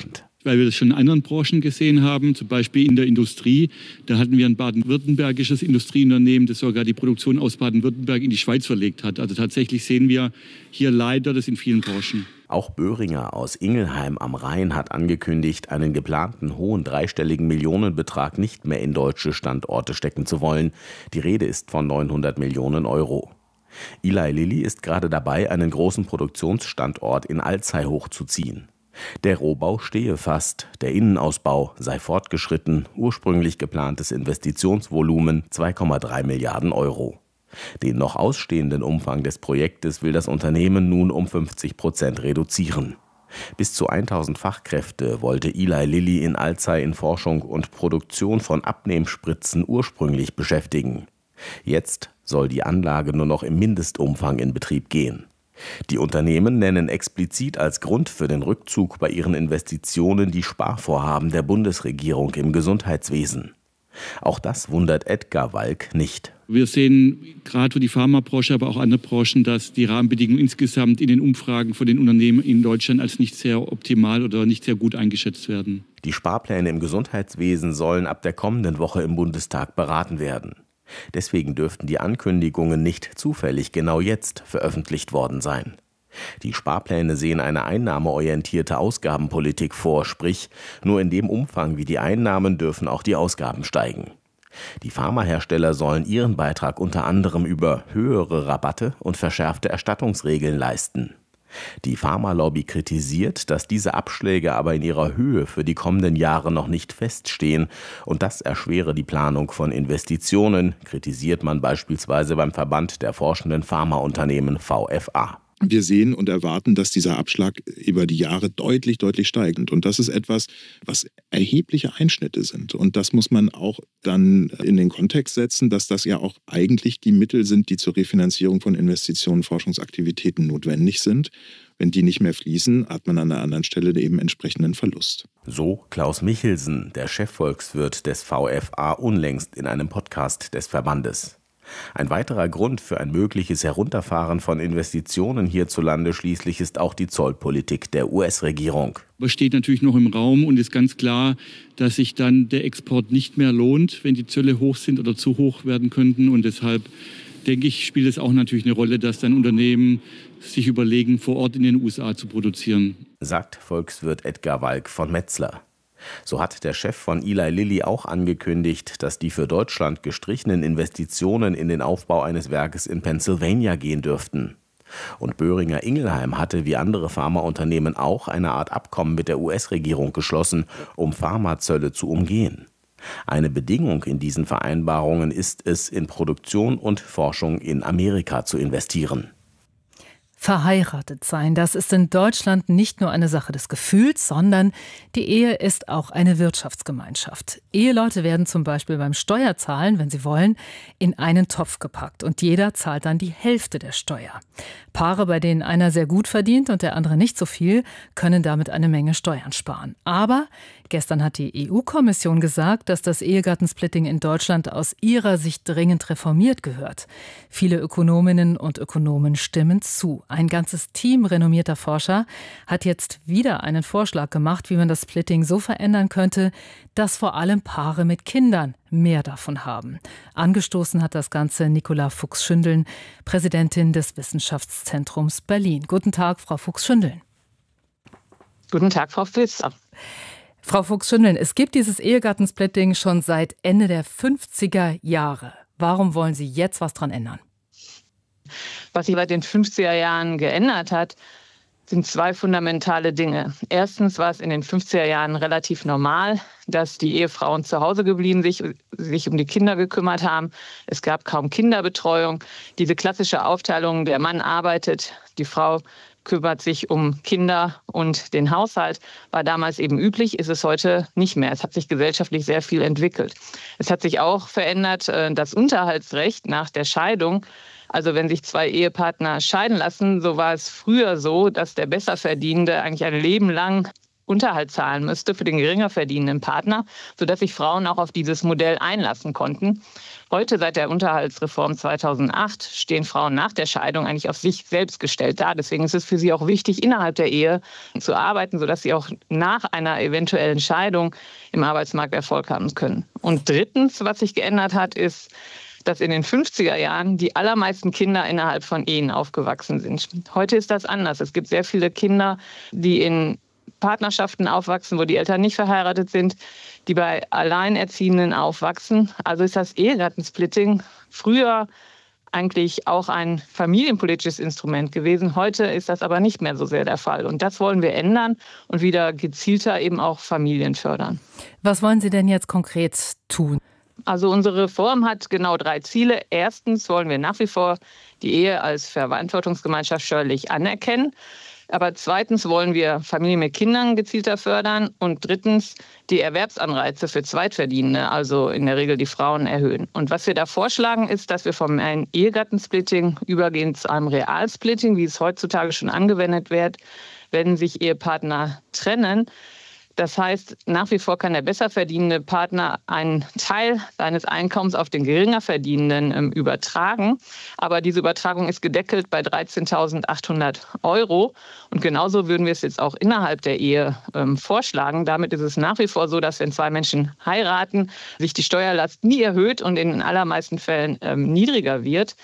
weil wir das schon in anderen Branchen gesehen haben, zum Beispiel in der Industrie. Da hatten wir ein baden-württembergisches Industrieunternehmen, das sogar die Produktion aus Baden-Württemberg in die Schweiz verlegt hat. Also tatsächlich sehen wir hier leider das in vielen Branchen. Auch Böhringer aus Ingelheim am Rhein hat angekündigt, einen geplanten hohen dreistelligen Millionenbetrag nicht mehr in deutsche Standorte stecken zu wollen. Die Rede ist von neunhundert Millionen Euro. Eli Lilly ist gerade dabei, einen großen Produktionsstandort in Alzey hochzuziehen. Der Rohbau stehe fast, der Innenausbau sei fortgeschritten, ursprünglich geplantes Investitionsvolumen zwei Komma drei Milliarden Euro. Den noch ausstehenden Umfang des Projektes will das Unternehmen nun um fünfzig Prozent reduzieren. Bis zu tausend Fachkräfte wollte Eli Lilly in Alzey in Forschung und Produktion von Abnehmspritzen ursprünglich beschäftigen. Jetzt soll die Anlage nur noch im Mindestumfang in Betrieb gehen. Die Unternehmen nennen explizit als Grund für den Rückzug bei ihren Investitionen die Sparvorhaben der Bundesregierung im Gesundheitswesen. Auch das wundert Edgar Walk nicht. Wir sehen gerade für die Pharmabranche, aber auch andere Branchen, dass die Rahmenbedingungen insgesamt in den Umfragen von den Unternehmen in Deutschland als nicht sehr optimal oder nicht sehr gut eingeschätzt werden. Die Sparpläne im Gesundheitswesen sollen ab der kommenden Woche im Bundestag beraten werden. Deswegen dürften die Ankündigungen nicht zufällig genau jetzt veröffentlicht worden sein. Die Sparpläne sehen eine einnahmeorientierte Ausgabenpolitik vor, sprich, nur in dem Umfang wie die Einnahmen dürfen auch die Ausgaben steigen. Die Pharmahersteller sollen ihren Beitrag unter anderem über höhere Rabatte und verschärfte Erstattungsregeln leisten. Die Pharmalobby kritisiert, dass diese Abschläge aber in ihrer Höhe für die kommenden Jahre noch nicht feststehen und das erschwere die Planung von Investitionen, kritisiert man beispielsweise beim Verband der forschenden Pharmaunternehmen V F A. Wir sehen und erwarten, dass dieser Abschlag über die Jahre deutlich, deutlich steigt. Und das ist etwas, was erhebliche Einschnitte sind. Und das muss man auch dann in den Kontext setzen, dass das ja auch eigentlich die Mittel sind, die zur Refinanzierung von Investitionen, Forschungsaktivitäten notwendig sind. Wenn die nicht mehr fließen, hat man an einer anderen Stelle eben entsprechenden Verlust. So Klaus Michelsen, der Chefvolkswirt des V F A, unlängst in einem Podcast des Verbandes. Ein weiterer Grund für ein mögliches Herunterfahren von Investitionen hierzulande schließlich ist auch die Zollpolitik der U S-Regierung. Das steht natürlich noch im Raum und ist ganz klar, dass sich dann der Export nicht mehr lohnt, wenn die Zölle hoch sind oder zu hoch werden könnten. Und deshalb, denke ich, spielt es auch natürlich eine Rolle, dass dann Unternehmen sich überlegen, vor Ort in den U S A zu produzieren. Sagt Volkswirt Edgar Walk von Metzler. So hat der Chef von Eli Lilly auch angekündigt, dass die für Deutschland gestrichenen Investitionen in den Aufbau eines Werkes in Pennsylvania gehen dürften. Und Böhringer Ingelheim hatte wie andere Pharmaunternehmen auch eine Art Abkommen mit der U S-Regierung geschlossen, um Pharmazölle zu umgehen. Eine Bedingung in diesen Vereinbarungen ist es, in Produktion und Forschung in Amerika zu investieren. Verheiratet sein, das ist in Deutschland nicht nur eine Sache des Gefühls, sondern die Ehe ist auch eine Wirtschaftsgemeinschaft. Eheleute werden zum Beispiel beim Steuerzahlen, wenn sie wollen, in einen Topf gepackt und jeder zahlt dann die Hälfte der Steuer. Paare, bei denen einer sehr gut verdient und der andere nicht so viel, können damit eine Menge Steuern sparen. Aber gestern hat die E U-Kommission gesagt, dass das Ehegattensplitting in Deutschland aus ihrer Sicht dringend reformiert gehört. Viele Ökonominnen und Ökonomen stimmen zu. Ein ganzes Team renommierter Forscher hat jetzt wieder einen Vorschlag gemacht, wie man das Splitting so verändern könnte, dass vor allem Paare mit Kindern mehr davon haben. Angestoßen hat das Ganze Nicola Fuchs-Schündeln, Präsidentin des Wissenschaftszentrums Berlin. Guten Tag, Frau Fuchs-Schündeln. Guten Tag, Frau Filzer. Frau Fuchs-Schündeln, es gibt dieses Ehegattensplitting schon seit Ende der fünfziger Jahre. Warum wollen Sie jetzt was dran ändern? Was sich seit den fünfziger Jahren geändert hat, sind zwei fundamentale Dinge. Erstens war es in den fünfziger Jahren relativ normal, dass die Ehefrauen zu Hause geblieben sich, sich um die Kinder gekümmert haben. Es gab kaum Kinderbetreuung. Diese klassische Aufteilung, der Mann arbeitet, die Frau kümmert sich um Kinder und den Haushalt, war damals eben üblich, ist es heute nicht mehr. Es hat sich gesellschaftlich sehr viel entwickelt. Es hat sich auch verändert, das Unterhaltsrecht nach der Scheidung. Also wenn sich zwei Ehepartner scheiden lassen, so war es früher so, dass der Besserverdienende eigentlich ein Leben lang Unterhalt zahlen müsste für den geringer verdienenden Partner, sodass sich Frauen auch auf dieses Modell einlassen konnten. Heute, seit der Unterhaltsreform zweitausendacht, stehen Frauen nach der Scheidung eigentlich auf sich selbst gestellt da. Deswegen ist es für sie auch wichtig, innerhalb der Ehe zu arbeiten, sodass sie auch nach einer eventuellen Scheidung im Arbeitsmarkt Erfolg haben können. Und drittens, was sich geändert hat, ist, dass in den fünfziger Jahren die allermeisten Kinder innerhalb von Ehen aufgewachsen sind. Heute ist das anders. Es gibt sehr viele Kinder, die in Partnerschaften aufwachsen, wo die Eltern nicht verheiratet sind, die bei Alleinerziehenden aufwachsen. Also ist das Ehegattensplitting früher eigentlich auch ein familienpolitisches Instrument gewesen. Heute ist das aber nicht mehr so sehr der Fall. Und das wollen wir ändern und wieder gezielter eben auch Familien fördern. Was wollen Sie denn jetzt konkret tun? Also unsere Reform hat genau drei Ziele. Erstens wollen wir nach wie vor die Ehe als Verantwortungsgemeinschaft steuerlich anerkennen. Aber zweitens wollen wir Familien mit Kindern gezielter fördern und drittens die Erwerbsanreize für Zweitverdienende, also in der Regel die Frauen, erhöhen. Und was wir da vorschlagen, ist, dass wir vom einem Ehegattensplitting übergehen zu einem Realsplitting, wie es heutzutage schon angewendet wird, wenn sich Ehepartner trennen. Das heißt, nach wie vor kann der besser verdienende Partner einen Teil seines Einkommens auf den geringer verdienenden ähm, übertragen. Aber diese Übertragung ist gedeckelt bei dreizehntausendachthundert Euro. Und genauso würden wir es jetzt auch innerhalb der Ehe ähm, vorschlagen. Damit ist es nach wie vor so, dass wenn zwei Menschen heiraten, sich die Steuerlast nie erhöht und in den allermeisten Fällen ähm, niedriger wird.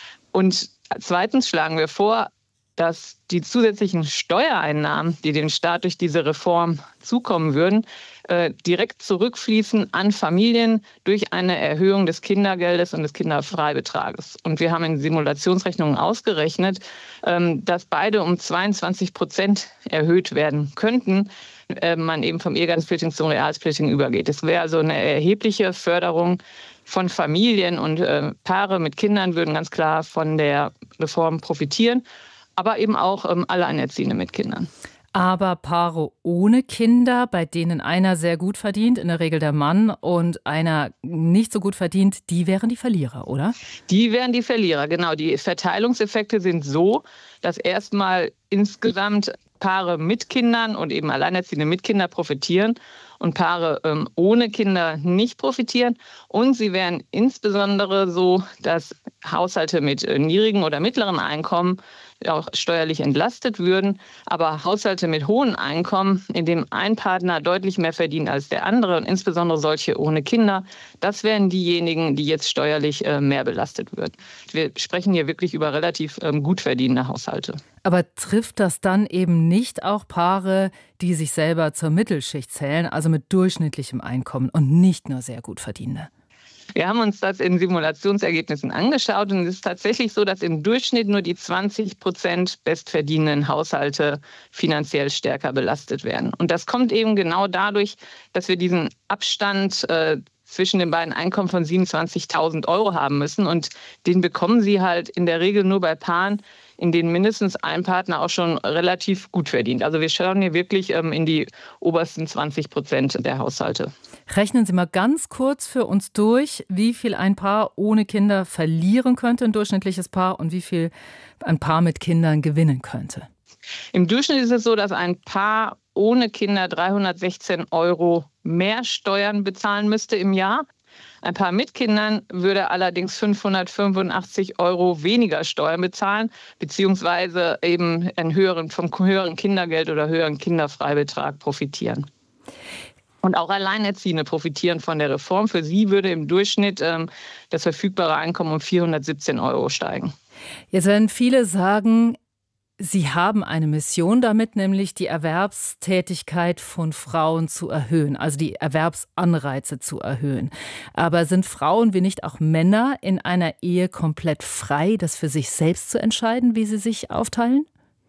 Und zweitens schlagen wir vor, dass die zusätzlichen Steuereinnahmen, die dem Staat durch diese Reform zukommen würden, äh, direkt zurückfließen an Familien durch eine Erhöhung des Kindergeldes und des Kinderfreibetrages. Und wir haben in Simulationsrechnungen ausgerechnet, ähm, dass beide um zweiundzwanzig Prozent erhöht werden könnten, äh, man eben vom Ehegattensplitting zum Realsplitting übergeht. Es wäre also eine erhebliche Förderung von Familien und äh, Paare mit Kindern würden ganz klar von der Reform profitieren. Aber eben auch ähm, Alleinerziehende mit Kindern. Aber Paare ohne Kinder, bei denen einer sehr gut verdient, in der Regel der Mann, und einer nicht so gut verdient, die wären die Verlierer, oder? Die wären die Verlierer, genau. Die Verteilungseffekte sind so, dass erstmal insgesamt Paare mit Kindern und eben Alleinerziehende mit Kindern profitieren und Paare ähm, ohne Kinder nicht profitieren. Und sie wären insbesondere so, dass Haushalte mit äh, niedrigem oder mittlerem Einkommen auch steuerlich entlastet würden, aber Haushalte mit hohen Einkommen, in dem ein Partner deutlich mehr verdient als der andere und insbesondere solche ohne Kinder, das wären diejenigen, die jetzt steuerlich äh, mehr belastet würden. Wir sprechen hier wirklich über relativ ähm, gut verdienende Haushalte. Aber trifft das dann eben nicht auch Paare, die sich selber zur Mittelschicht zählen, also mit durchschnittlichem Einkommen und nicht nur sehr gut verdienende? Wir haben uns das in Simulationsergebnissen angeschaut und es ist tatsächlich so, dass im Durchschnitt nur die zwanzig Prozent bestverdienenden Haushalte finanziell stärker belastet werden. Und das kommt eben genau dadurch, dass wir diesen Abstand äh, zwischen den beiden Einkommen von siebenundzwanzigtausend Euro haben müssen. Und den bekommen sie halt in der Regel nur bei Paaren, in denen mindestens ein Partner auch schon relativ gut verdient. Also wir schauen hier wirklich ähm, in die obersten zwanzig Prozent der Haushalte. Rechnen Sie mal ganz kurz für uns durch, wie viel ein Paar ohne Kinder verlieren könnte, ein durchschnittliches Paar, und wie viel ein Paar mit Kindern gewinnen könnte. Im Durchschnitt ist es so, dass ein Paar ohne Kinder dreihundertsechzehn Euro mehr Steuern bezahlen müsste im Jahr. Ein Paar mit Kindern würde allerdings fünfhundertfünfundachtzig Euro weniger Steuern bezahlen, beziehungsweise eben einen höheren, vom höheren Kindergeld oder höheren Kinderfreibetrag profitieren. Und auch Alleinerziehende profitieren von der Reform. Für sie würde im Durchschnitt ähm, das verfügbare Einkommen um vierhundertsiebzehn Euro steigen. Jetzt werden viele sagen, Sie haben eine Mission damit, nämlich die Erwerbstätigkeit von Frauen zu erhöhen, also die Erwerbsanreize zu erhöhen. Aber sind Frauen wie nicht auch Männer in einer Ehe komplett frei, das für sich selbst zu entscheiden, wie sie sich aufteilen?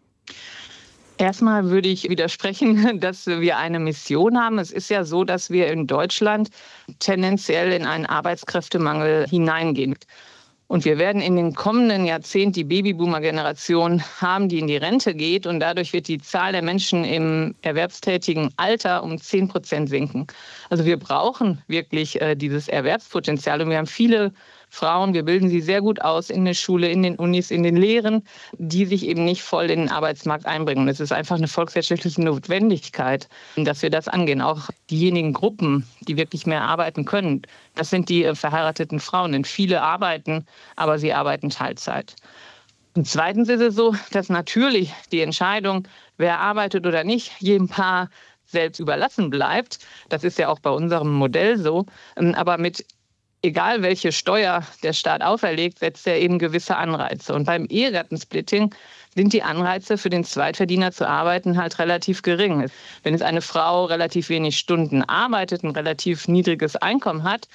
Erstmal würde ich widersprechen, dass wir eine Mission haben. Es ist ja so, dass wir in Deutschland tendenziell in einen Arbeitskräftemangel hineingehen. Und wir werden in den kommenden Jahrzehnten die Babyboomer-Generation haben, die in die Rente geht. Und dadurch wird die Zahl der Menschen im erwerbstätigen Alter um zehn Prozent sinken. Also wir brauchen wirklich äh, dieses Erwerbspotenzial. Und wir haben viele Frauen, wir bilden sie sehr gut aus in der Schule, in den Unis, in den Lehren, die sich eben nicht voll in den Arbeitsmarkt einbringen. Es ist einfach eine volkswirtschaftliche Notwendigkeit, dass wir das angehen. Auch diejenigen Gruppen, die wirklich mehr arbeiten können, das sind die verheirateten Frauen. Denn viele arbeiten, aber sie arbeiten Teilzeit. Und zweitens ist es so, dass natürlich die Entscheidung, wer arbeitet oder nicht, jedem Paar selbst überlassen bleibt. Das ist ja auch bei unserem Modell so. Aber mit egal welche Steuer der Staat auferlegt, setzt er eben gewisse Anreize. Und beim Ehegattensplitting sind die Anreize für den Zweitverdiener zu arbeiten halt relativ gering. Wenn es eine Frau relativ wenig Stunden arbeitet, ein relativ niedriges Einkommen hat,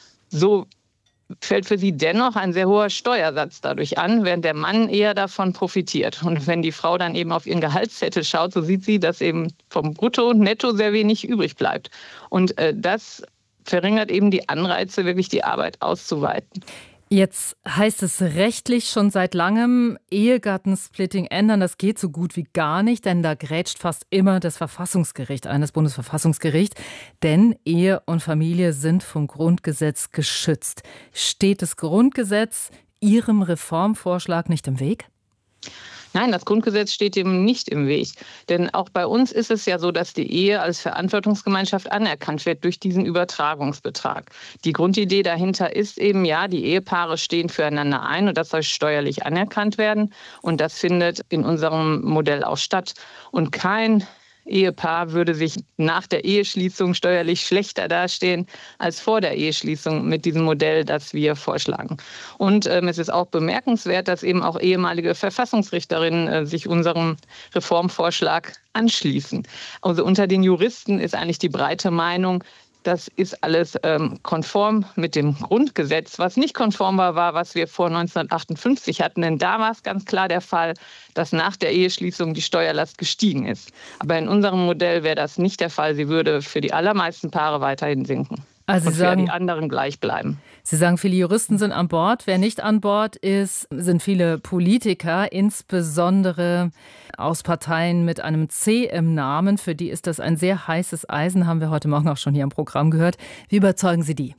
so fällt für sie dennoch ein sehr hoher Steuersatz dadurch an, während der Mann eher davon profitiert. Und wenn die Frau dann eben auf ihren Gehaltszettel schaut, so sieht sie, dass eben vom Brutto und Netto sehr wenig übrig bleibt. Und äh, das verringert eben die Anreize, wirklich die Arbeit auszuweiten. Jetzt heißt es rechtlich schon seit langem, Ehegattensplitting ändern, das geht so gut wie gar nicht, denn da grätscht fast immer das Verfassungsgericht ein, das Bundesverfassungsgericht. Denn Ehe und Familie sind vom Grundgesetz geschützt. Steht das Grundgesetz Ihrem Reformvorschlag nicht im Weg? Nein, das Grundgesetz steht dem nicht im Weg. Denn auch bei uns ist es ja so, dass die Ehe als Verantwortungsgemeinschaft anerkannt wird durch diesen Übertragungsbetrag. Die Grundidee dahinter ist eben, ja, die Ehepaare stehen füreinander ein und das soll steuerlich anerkannt werden. Und das findet in unserem Modell auch statt. Und kein Ehepaar würde sich nach der Eheschließung steuerlich schlechter dastehen als vor der Eheschließung mit diesem Modell, das wir vorschlagen. Und ähm, es ist auch bemerkenswert, dass eben auch ehemalige Verfassungsrichterinnen äh, sich unserem Reformvorschlag anschließen. Also unter den Juristen ist eigentlich die breite Meinung, das ist alles ähm, konform mit dem Grundgesetz. Was nicht konform war, war, was wir vor neunzehnhundertachtundfünfzig hatten. Denn da war es ganz klar der Fall, dass nach der Eheschließung die Steuerlast gestiegen ist. Aber in unserem Modell wäre das nicht der Fall. Sie würde für die allermeisten Paare weiterhin sinken. Also und Sie sagen, für die anderen gleich bleiben. Sie sagen, viele Juristen sind an Bord. Wer nicht an Bord ist, sind viele Politiker, insbesondere aus Parteien mit einem C im Namen. Für die ist das ein sehr heißes Eisen, haben wir heute Morgen auch schon hier im Programm gehört. Wie überzeugen Sie die?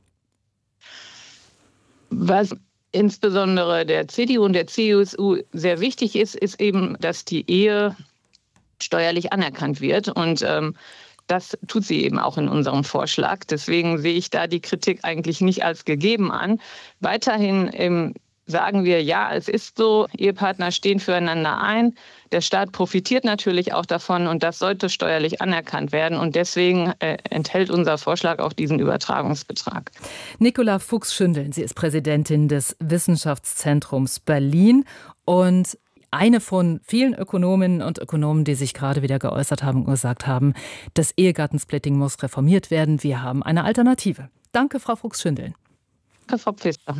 Was insbesondere der C D U und der C S U sehr wichtig ist, ist eben, dass die Ehe steuerlich anerkannt wird. Und ähm, das tut sie eben auch in unserem Vorschlag. Deswegen sehe ich da die Kritik eigentlich nicht als gegeben an. Weiterhin ähm, sagen wir, ja, es ist so, Ehepartner stehen füreinander ein. Der Staat profitiert natürlich auch davon und das sollte steuerlich anerkannt werden. Und deswegen äh, enthält unser Vorschlag auch diesen Übertragungsbetrag. Nicola Fuchs-Schündeln, sie ist Präsidentin des Wissenschaftszentrums Berlin und eine von vielen Ökonominnen und Ökonomen, die sich gerade wieder geäußert haben und gesagt haben, das Ehegattensplitting muss reformiert werden. Wir haben eine Alternative. Danke, Frau Fuchs-Schündeln. Danke, Frau Pfister.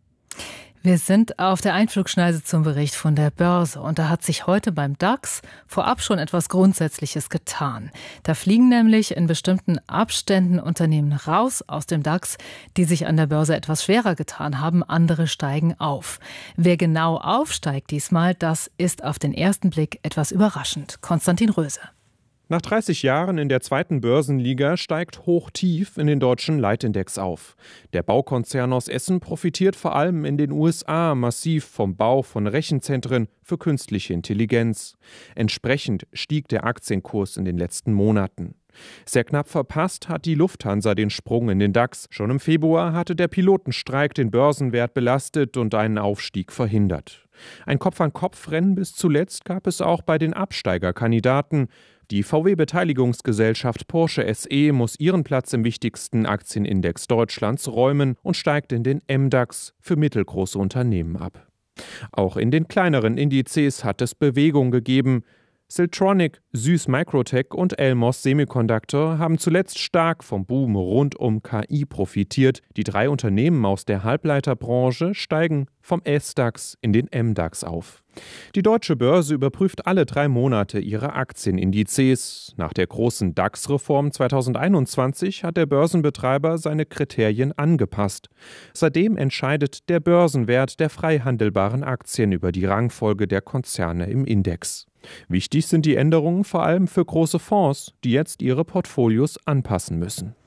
Wir sind auf der Einflugschneise zum Bericht von der Börse und da hat sich heute beim DAX vorab schon etwas Grundsätzliches getan. Da fliegen nämlich in bestimmten Abständen Unternehmen raus aus dem DAX, die sich an der Börse etwas schwerer getan haben. Andere steigen auf. Wer genau aufsteigt diesmal, das ist auf den ersten Blick etwas überraschend. Konstantin Röse. Nach dreißig Jahren in der zweiten Börsenliga steigt Hochtief in den deutschen Leitindex auf. Der Baukonzern aus Essen profitiert vor allem in den U S A massiv vom Bau von Rechenzentren für künstliche Intelligenz. Entsprechend stieg der Aktienkurs in den letzten Monaten. Sehr knapp verpasst hat die Lufthansa den Sprung in den DAX. Schon im Februar hatte der Pilotenstreik den Börsenwert belastet und einen Aufstieg verhindert. Ein Kopf-an-Kopf-Rennen bis zuletzt gab es auch bei den Absteigerkandidaten. Die V W-Beteiligungsgesellschaft Porsche S E muss ihren Platz im wichtigsten Aktienindex Deutschlands räumen und steigt in den M DAX für mittelgroße Unternehmen ab. Auch in den kleineren Indizes hat es Bewegung gegeben. Siltronic, Süß Microtech und Elmos Semiconductor haben zuletzt stark vom Boom rund um K I profitiert. Die drei Unternehmen aus der Halbleiterbranche steigen vom S DAX in den M DAX auf. Die Deutsche Börse überprüft alle drei Monate ihre Aktienindizes. Nach der großen DAX-Reform zweitausendeinundzwanzig hat der Börsenbetreiber seine Kriterien angepasst. Seitdem entscheidet der Börsenwert der frei handelbaren Aktien über die Rangfolge der Konzerne im Index. Wichtig sind die Änderungen vor allem für große Fonds, die jetzt ihre Portfolios anpassen müssen.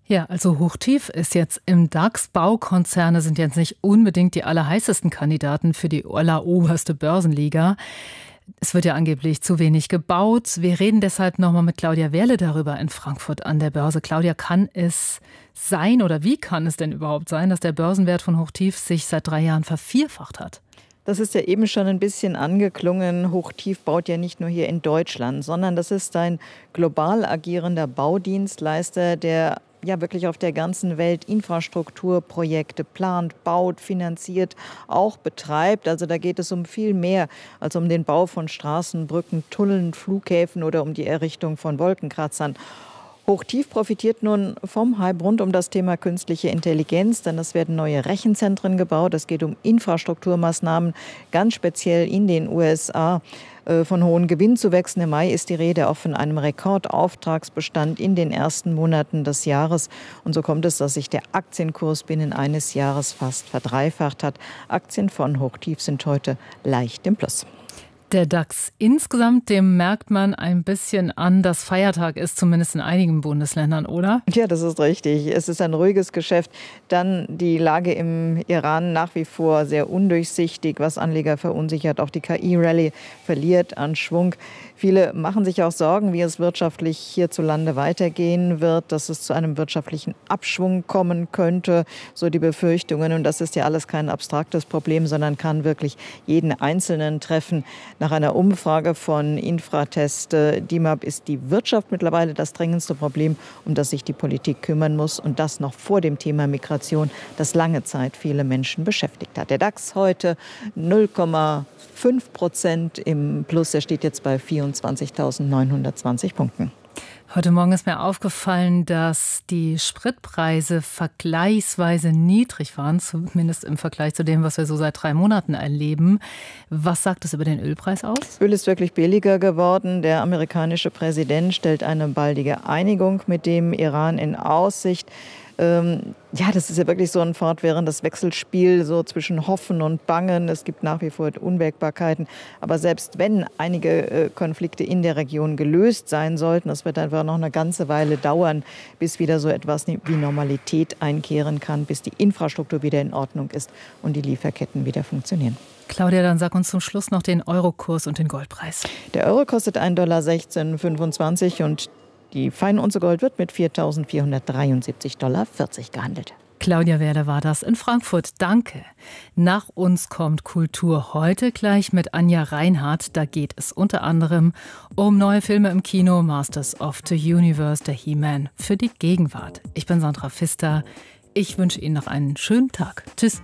Ja, also Hochtief ist jetzt im DAX. Baukonzerne sind jetzt nicht unbedingt die allerheißesten Kandidaten für die alleroberste Börsenliga. Es wird ja angeblich zu wenig gebaut. Wir reden deshalb nochmal mit Claudia Wehrle darüber in Frankfurt an der Börse. Claudia, kann es sein oder wie kann es denn überhaupt sein, dass der Börsenwert von Hochtief sich seit drei Jahren vervierfacht hat? Das ist ja eben schon ein bisschen angeklungen. Hochtief baut ja nicht nur hier in Deutschland, sondern das ist ein global agierender Baudienstleister, der ja wirklich auf der ganzen Welt Infrastrukturprojekte plant, baut, finanziert, auch betreibt. Also da geht es um viel mehr als um den Bau von Straßen, Brücken, Tunneln, Flughäfen oder um die Errichtung von Wolkenkratzern. Hochtief profitiert nun vom Hype rund um das Thema künstliche Intelligenz, denn es werden neue Rechenzentren gebaut. Es geht um Infrastrukturmaßnahmen, ganz speziell in den U S A. Von hohen Gewinnzuwächsen im Mai ist die Rede, auch von einem Rekordauftragsbestand in den ersten Monaten des Jahres. Und so kommt es, dass sich der Aktienkurs binnen eines Jahres fast verdreifacht hat. Aktien von Hochtief sind heute leicht im Plus. Der DAX insgesamt, dem merkt man ein bisschen an, dass Feiertag ist, zumindest in einigen Bundesländern, oder? Ja, das ist richtig. Es ist ein ruhiges Geschäft. Dann die Lage im Iran nach wie vor sehr undurchsichtig, was Anleger verunsichert. Auch die K I-Rallye verliert an Schwung. Viele machen sich auch Sorgen, wie es wirtschaftlich hierzulande weitergehen wird, dass es zu einem wirtschaftlichen Abschwung kommen könnte, so die Befürchtungen. Und das ist ja alles kein abstraktes Problem, sondern kann wirklich jeden Einzelnen treffen. Nach einer Umfrage von Infratest D I M A P ist die Wirtschaft mittlerweile das drängendste Problem, um das sich die Politik kümmern muss. Und das noch vor dem Thema Migration, das lange Zeit viele Menschen beschäftigt hat. Der DAX heute null Komma fünf Prozent im Plus. Er steht jetzt bei vierundzwanzigtausendneunhundertzwanzig Punkten. Heute Morgen ist mir aufgefallen, dass die Spritpreise vergleichsweise niedrig waren, zumindest im Vergleich zu dem, was wir so seit drei Monaten erleben. Was sagt das über den Ölpreis aus? Öl ist wirklich billiger geworden. Der amerikanische Präsident stellt eine baldige Einigung mit dem Iran in Aussicht. Ähm, ja, das ist ja wirklich so ein fortwährendes Wechselspiel so zwischen Hoffen und Bangen. Es gibt nach wie vor Unwägbarkeiten. Aber selbst wenn einige äh, Konflikte in der Region gelöst sein sollten, das wird einfach noch eine ganze Weile dauern, bis wieder so etwas wie Normalität einkehren kann, bis die Infrastruktur wieder in Ordnung ist und die Lieferketten wieder funktionieren. Claudia, dann sag uns zum Schluss noch den Eurokurs und den Goldpreis. Der Euro kostet ein Dollar sechzehn fünfundzwanzig und die Feinunze Gold wird mit viertausendvierhundertdreiundsiebzig Dollar vierzig gehandelt. Claudia Wehrle war das in Frankfurt. Danke. Nach uns kommt Kultur heute gleich mit Anja Reinhardt. Da geht es unter anderem um neue Filme im Kino, Masters of the Universe, der He-Man für die Gegenwart. Ich bin Sandra Pfister. Ich wünsche Ihnen noch einen schönen Tag. Tschüss.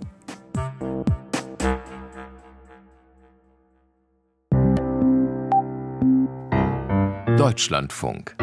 Deutschlandfunk.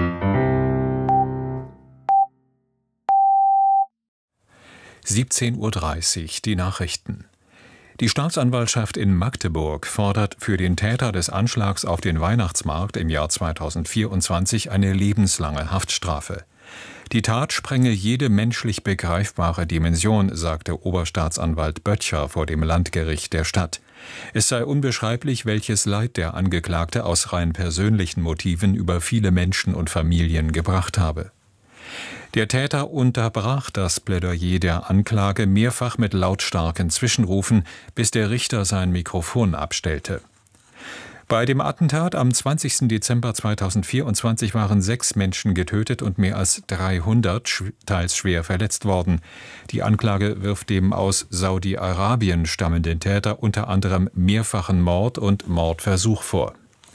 siebzehn Uhr dreißig, die Nachrichten. Die Staatsanwaltschaft in Magdeburg fordert für den Täter des Anschlags auf den Weihnachtsmarkt im Jahr zweitausendvierundzwanzig eine lebenslange Haftstrafe. Die Tat sprenge jede menschlich begreifbare Dimension, sagte Oberstaatsanwalt Böttcher vor dem Landgericht der Stadt. Es sei unbeschreiblich, welches Leid der Angeklagte aus rein persönlichen Motiven über viele Menschen und Familien gebracht habe. Der Täter unterbrach das Plädoyer der Anklage mehrfach mit lautstarken Zwischenrufen, bis der Richter sein Mikrofon abstellte. Bei dem Attentat am zwanzigsten Dezember zweitausendvierundzwanzig waren sechs Menschen getötet und mehr als dreihundert teils schwer verletzt worden. Die Anklage wirft dem aus Saudi-Arabien stammenden Täter unter anderem mehrfachen Mord und Mordversuch vor.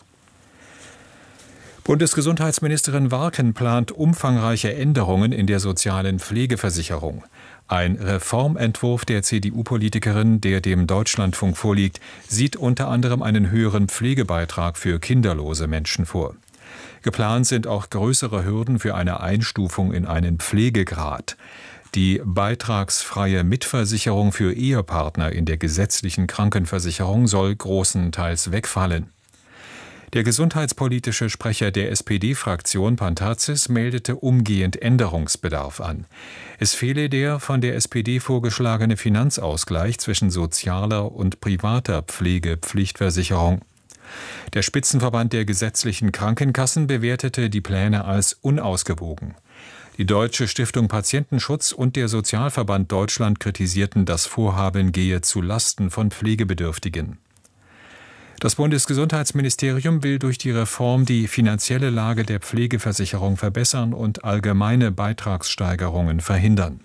Bundesgesundheitsministerin Warken plant umfangreiche Änderungen in der sozialen Pflegeversicherung. Ein Reformentwurf der C D U-Politikerin, der dem Deutschlandfunk vorliegt, sieht unter anderem einen höheren Pflegebeitrag für kinderlose Menschen vor. Geplant sind auch größere Hürden für eine Einstufung in einen Pflegegrad. Die beitragsfreie Mitversicherung für Ehepartner in der gesetzlichen Krankenversicherung soll großenteils wegfallen. Der gesundheitspolitische Sprecher der S P D-Fraktion Pantazis meldete umgehend Änderungsbedarf an. Es fehle der von der S P D vorgeschlagene Finanzausgleich zwischen sozialer und privater Pflegepflichtversicherung. Der Spitzenverband der gesetzlichen Krankenkassen bewertete die Pläne als unausgewogen. Die Deutsche Stiftung Patientenschutz und der Sozialverband Deutschland kritisierten, das Vorhaben gehe zu Lasten von Pflegebedürftigen. Das Bundesgesundheitsministerium will durch die Reform die finanzielle Lage der Pflegeversicherung verbessern und allgemeine Beitragssteigerungen verhindern.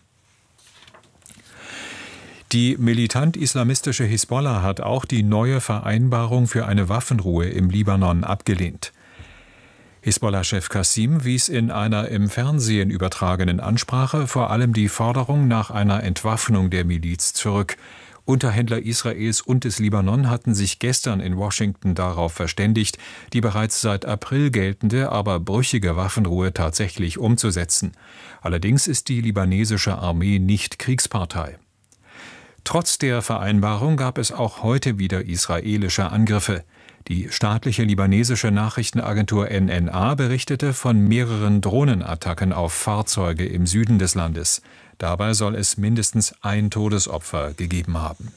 Die militant-islamistische Hisbollah hat auch die neue Vereinbarung für eine Waffenruhe im Libanon abgelehnt. Hisbollah-Chef Qassim wies in einer im Fernsehen übertragenen Ansprache vor allem die Forderung nach einer Entwaffnung der Miliz zurück. Unterhändler Israels und des Libanon hatten sich gestern in Washington darauf verständigt, die bereits seit April geltende, aber brüchige Waffenruhe tatsächlich umzusetzen. Allerdings ist die libanesische Armee nicht Kriegspartei. Trotz der Vereinbarung gab es auch heute wieder israelische Angriffe. Die staatliche libanesische Nachrichtenagentur N N A berichtete von mehreren Drohnenattacken auf Fahrzeuge im Süden des Landes. Dabei soll es mindestens ein Todesopfer gegeben haben.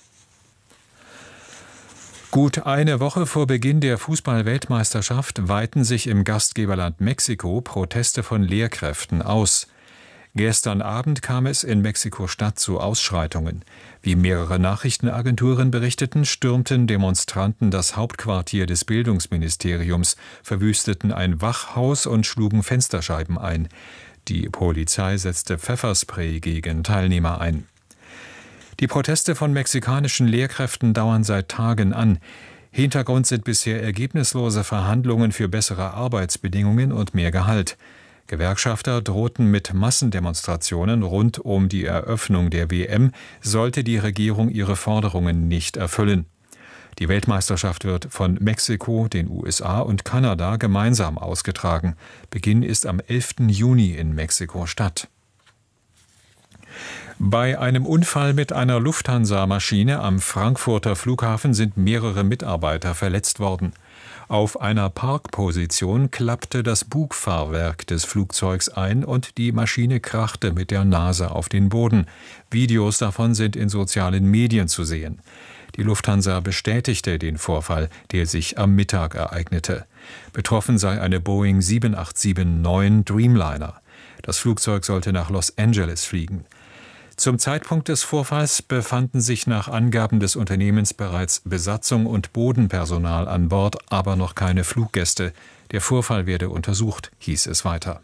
Gut eine Woche vor Beginn der Fußball-Weltmeisterschaft weiten sich im Gastgeberland Mexiko Proteste von Lehrkräften aus. Gestern Abend kam es in Mexiko-Stadt zu Ausschreitungen. Wie mehrere Nachrichtenagenturen berichteten, stürmten Demonstranten das Hauptquartier des Bildungsministeriums, verwüsteten ein Wachhaus und schlugen Fensterscheiben ein. Die Polizei setzte Pfefferspray gegen Teilnehmer ein. Die Proteste von mexikanischen Lehrkräften dauern seit Tagen an. Hintergrund sind bisher ergebnislose Verhandlungen für bessere Arbeitsbedingungen und mehr Gehalt. Gewerkschafter drohten mit Massendemonstrationen rund um die Eröffnung der W M, sollte die Regierung ihre Forderungen nicht erfüllen. Die Weltmeisterschaft wird von Mexiko, den U S A und Kanada gemeinsam ausgetragen. Beginn ist am elften Juni in Mexiko-Stadt. Bei einem Unfall mit einer Lufthansa-Maschine am Frankfurter Flughafen sind mehrere Mitarbeiter verletzt worden. Auf einer Parkposition klappte das Bugfahrwerk des Flugzeugs ein und die Maschine krachte mit der Nase auf den Boden. Videos davon sind in sozialen Medien zu sehen. Die Lufthansa bestätigte den Vorfall, der sich am Mittag ereignete. Betroffen sei eine Boeing sieben acht sieben neun Dreamliner. Das Flugzeug sollte nach Los Angeles fliegen. Zum Zeitpunkt des Vorfalls befanden sich nach Angaben des Unternehmens bereits Besatzung und Bodenpersonal an Bord, aber noch keine Fluggäste. Der Vorfall werde untersucht, hieß es weiter.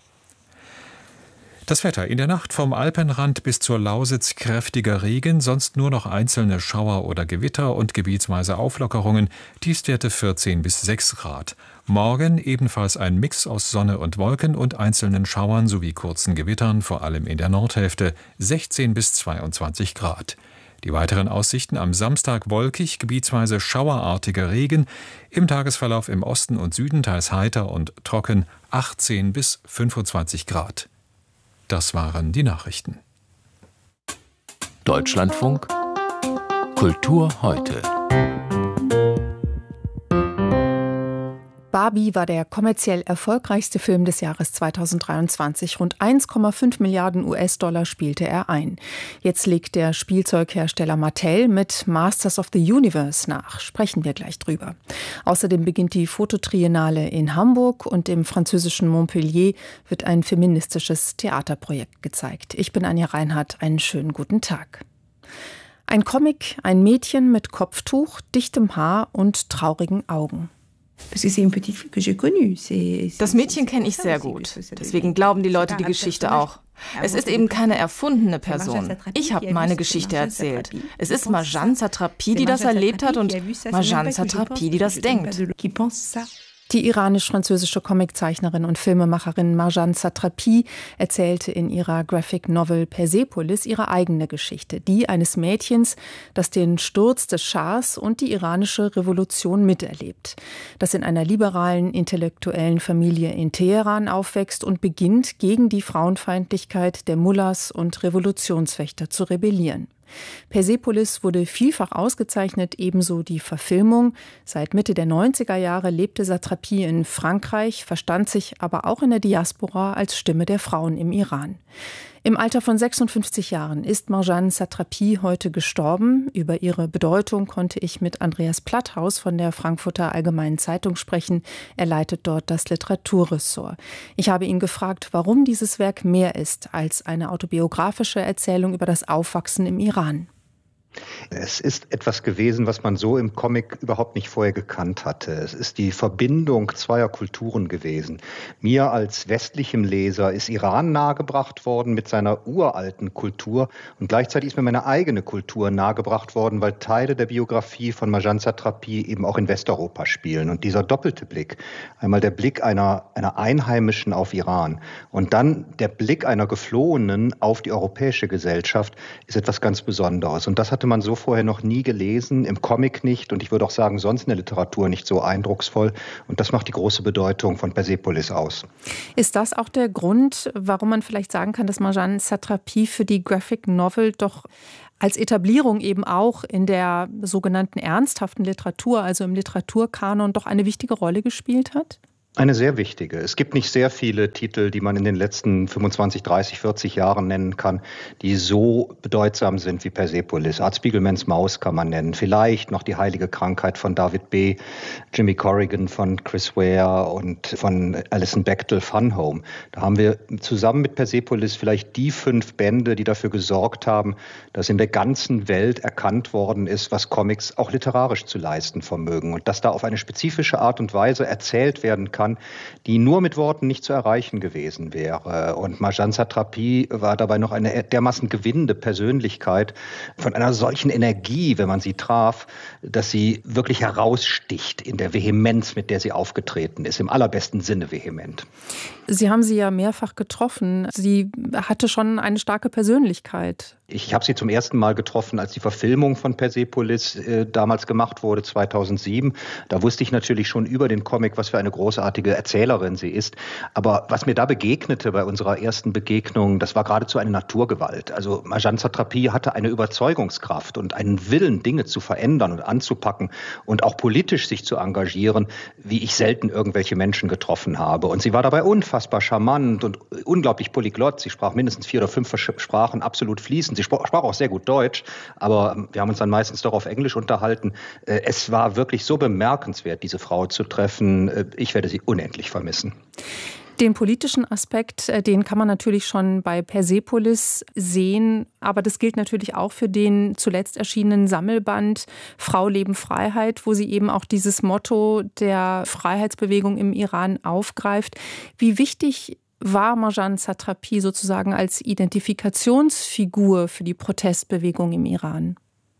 Das Wetter: In der Nacht vom Alpenrand bis zur Lausitz kräftiger Regen, sonst nur noch einzelne Schauer oder Gewitter und gebietsweise Auflockerungen, Tiefstwerte vierzehn bis sechs Grad. Morgen ebenfalls ein Mix aus Sonne und Wolken und einzelnen Schauern sowie kurzen Gewittern, vor allem in der Nordhälfte, sechzehn bis zweiundzwanzig Grad. Die weiteren Aussichten: am Samstag wolkig, gebietsweise schauerartiger Regen, im Tagesverlauf im Osten und Süden teils heiter und trocken, achtzehn bis fünfundzwanzig Grad. Das waren die Nachrichten. Deutschlandfunk Kultur heute. Barbie war der kommerziell erfolgreichste Film des Jahres zweitausenddreiundzwanzig. Rund eins Komma fünf Milliarden U S-Dollar spielte er ein. Jetzt legt der Spielzeughersteller Mattel mit Masters of the Universe nach. Sprechen wir gleich drüber. Außerdem beginnt die Fototriennale in Hamburg und im französischen Montpellier wird ein feministisches Theaterprojekt gezeigt. Ich bin Anja Reinhardt. Einen schönen guten Tag. Ein Comic, ein Mädchen mit Kopftuch, dichtem Haar und traurigen Augen. Das Mädchen kenne ich sehr gut. Deswegen glauben die Leute die Geschichte auch. Es ist eben keine erfundene Person. Ich habe meine Geschichte erzählt. Es ist Marjane Satrapi, die das erlebt hat, und Marjane Satrapi, die das denkt. Die iranisch-französische Comiczeichnerin und Filmemacherin Marjane Satrapi erzählte in ihrer Graphic Novel Persepolis ihre eigene Geschichte, die eines Mädchens, das den Sturz des Schahs und die iranische Revolution miterlebt, das in einer liberalen, intellektuellen Familie in Teheran aufwächst und beginnt, gegen die Frauenfeindlichkeit der Mullahs und Revolutionswächter zu rebellieren. Persepolis wurde vielfach ausgezeichnet, ebenso die Verfilmung. Seit Mitte der neunziger Jahre lebte Satrapi in Frankreich, verstand sich aber auch in der Diaspora als Stimme der Frauen im Iran. Im Alter von sechsundfünfzig Jahren ist Marjane Satrapi heute gestorben. Über ihre Bedeutung konnte ich mit Andreas Platthaus von der Frankfurter Allgemeinen Zeitung sprechen. Er leitet dort das Literaturressort. Ich habe ihn gefragt, warum dieses Werk mehr ist als eine autobiografische Erzählung über das Aufwachsen im Iran. Es ist etwas gewesen, was man so im Comic überhaupt nicht vorher gekannt hatte. Es ist die Verbindung zweier Kulturen gewesen. Mir als westlichem Leser ist Iran nahegebracht worden mit seiner uralten Kultur und gleichzeitig ist mir meine eigene Kultur nahegebracht worden, weil Teile der Biografie von Marjane Satrapi eben auch in Westeuropa spielen. Und dieser doppelte Blick, einmal der Blick einer, einer Einheimischen auf Iran und dann der Blick einer Geflohenen auf die europäische Gesellschaft, ist etwas ganz Besonderes. Und das hat man so vorher noch nie gelesen, im Comic nicht und ich würde auch sagen, sonst in der Literatur nicht so eindrucksvoll. Und das macht die große Bedeutung von Persepolis aus. Ist das auch der Grund, warum man vielleicht sagen kann, dass Marjane Satrapi für die Graphic Novel doch als Etablierung eben auch in der sogenannten ernsthaften Literatur, also im Literaturkanon, doch eine wichtige Rolle gespielt hat? Eine sehr wichtige. Es gibt nicht sehr viele Titel, die man in den letzten fünfundzwanzig, dreißig, vierzig Jahren nennen kann, die so bedeutsam sind wie Persepolis. Art Spiegelmans Maus kann man nennen. Vielleicht noch Die heilige Krankheit von David B., Jimmy Corrigan von Chris Ware und von Alison Bechdel Fun Home. Da haben wir zusammen mit Persepolis vielleicht die fünf Bände, die dafür gesorgt haben, dass in der ganzen Welt erkannt worden ist, was Comics auch literarisch zu leisten vermögen und dass da auf eine spezifische Art und Weise erzählt werden kann, die nur mit Worten nicht zu erreichen gewesen wäre. Und Marjane Satrapi war dabei noch eine dermaßen gewinnende Persönlichkeit von einer solchen Energie, wenn man sie traf, dass sie wirklich heraussticht in der Vehemenz, mit der sie aufgetreten ist, im allerbesten Sinne vehement. Sie haben sie ja mehrfach getroffen. Sie hatte schon eine starke Persönlichkeit. Ich habe sie zum ersten Mal getroffen, als die Verfilmung von Persepolis äh, damals gemacht wurde, zweitausendsieben. Da wusste ich natürlich schon über den Comic, was für eine großartige Erzählerin sie ist. Aber was mir da begegnete bei unserer ersten Begegnung, das war geradezu eine Naturgewalt. Also Marjane Satrapi hatte eine Überzeugungskraft und einen Willen, Dinge zu verändern und anzupacken und auch politisch sich zu engagieren, wie ich selten irgendwelche Menschen getroffen habe. Und sie war dabei unfassbar charmant und unglaublich polyglott. Sie sprach mindestens vier oder fünf Sprachen absolut fließend. Sie sprach auch sehr gut Deutsch, aber wir haben uns dann meistens doch auf Englisch unterhalten. Es war wirklich so bemerkenswert, diese Frau zu treffen. Ich werde sie unendlich vermissen. Den politischen Aspekt, den kann man natürlich schon bei Persepolis sehen, aber das gilt natürlich auch für den zuletzt erschienenen Sammelband Frau, Leben, Freiheit, wo sie eben auch dieses Motto der Freiheitsbewegung im Iran aufgreift. Wie wichtig war Marjane Satrapi sozusagen als Identifikationsfigur für die Protestbewegung im Iran?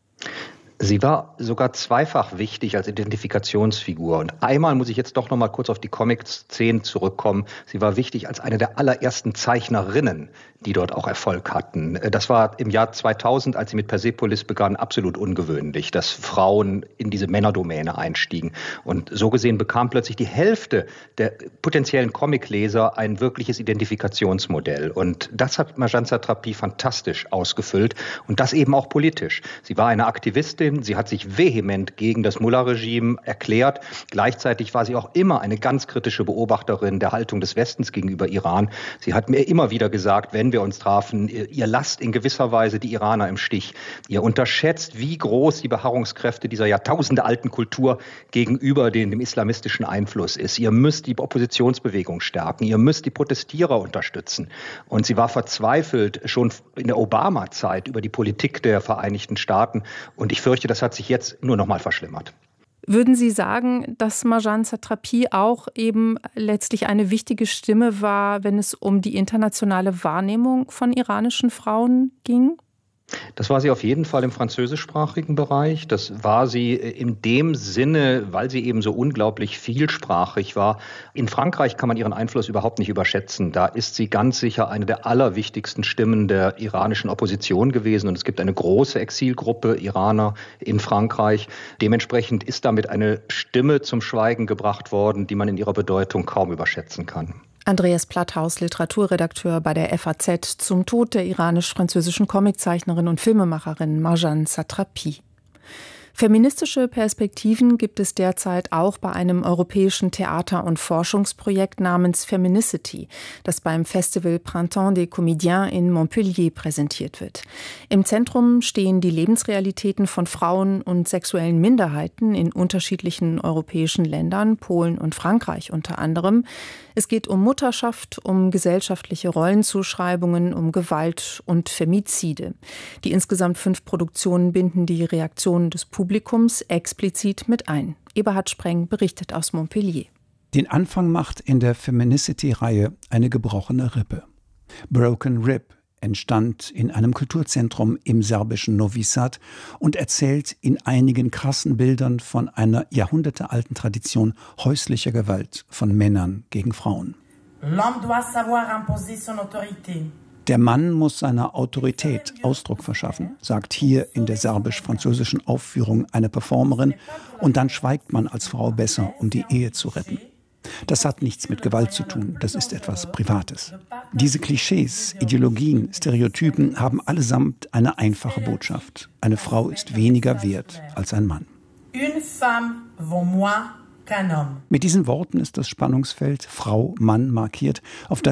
Sie war sogar zweifach wichtig als Identifikationsfigur. Und einmal muss ich jetzt doch noch mal kurz auf die Comic-Szene zurückkommen. Sie war wichtig als eine der allerersten Zeichnerinnen, die dort auch Erfolg hatten. Das war im Jahr zweitausend, als sie mit Persepolis begann, absolut ungewöhnlich, dass Frauen in diese Männerdomäne einstiegen. Und so gesehen bekam plötzlich die Hälfte der potenziellen Comicleser ein wirkliches Identifikationsmodell. Und das hat Marjane Satrapi fantastisch ausgefüllt und das eben auch politisch. Sie war eine Aktivistin, sie hat sich vehement gegen das Mullah-Regime erklärt. Gleichzeitig war sie auch immer eine ganz kritische Beobachterin der Haltung des Westens gegenüber Iran. Sie hat mir immer wieder gesagt, wenn wir uns trafen, ihr lasst in gewisser Weise die Iraner im Stich. Ihr unterschätzt, wie groß die Beharrungskräfte dieser jahrtausendealten Kultur gegenüber dem, dem islamistischen Einfluss ist. Ihr müsst die Oppositionsbewegung stärken. Ihr müsst die Protestierer unterstützen. Und sie war verzweifelt schon in der Obama-Zeit über die Politik der Vereinigten Staaten. Und ich fürchte, das hat sich jetzt nur noch mal verschlimmert. Würden Sie sagen, dass Marjane Satrapi auch eben letztlich eine wichtige Stimme war, wenn es um die internationale Wahrnehmung von iranischen Frauen ging? Das war sie auf jeden Fall im französischsprachigen Bereich. Das war sie in dem Sinne, weil sie eben so unglaublich vielsprachig war. In Frankreich kann man ihren Einfluss überhaupt nicht überschätzen. Da ist sie ganz sicher eine der allerwichtigsten Stimmen der iranischen Opposition gewesen. Und es gibt eine große Exilgruppe Iraner in Frankreich. Dementsprechend ist damit eine Stimme zum Schweigen gebracht worden, die man in ihrer Bedeutung kaum überschätzen kann. Andreas Platthaus, Literaturredakteur bei der F A Z, zum Tod der iranisch-französischen Comiczeichnerin und Filmemacherin Marjane Satrapi. Feministische Perspektiven gibt es derzeit auch bei einem europäischen Theater- und Forschungsprojekt namens Feminicity, das beim Festival Printemps des Comédiens in Montpellier präsentiert wird. Im Zentrum stehen die Lebensrealitäten von Frauen und sexuellen Minderheiten in unterschiedlichen europäischen Ländern, Polen und Frankreich unter anderem. Es geht um Mutterschaft, um gesellschaftliche Rollenzuschreibungen, um Gewalt und Femizide. Die insgesamt fünf Produktionen binden die Reaktionen des Publikums explizit mit ein. Eberhard Spreng berichtet aus Montpellier. Den Anfang macht in der Feminicity-Reihe eine gebrochene Rippe. Broken Rib entstand in einem Kulturzentrum im serbischen Novi Sad und erzählt in einigen krassen Bildern von einer jahrhundertealten Tradition häuslicher Gewalt von Männern gegen Frauen. L'homme doit savoir imposer son autorité. Der Mann muss seiner Autorität Ausdruck verschaffen, sagt hier in der serbisch-französischen Aufführung eine Performerin, und dann schweigt man als Frau besser, um die Ehe zu retten. Das hat nichts mit Gewalt zu tun, das ist etwas Privates. Diese Klischees, Ideologien, Stereotypen haben allesamt eine einfache Botschaft. Eine Frau ist weniger wert als ein Mann. Une femme vaut moins qu'un homme. Mit diesen Worten ist das Spannungsfeld Frau-Mann markiert, auf das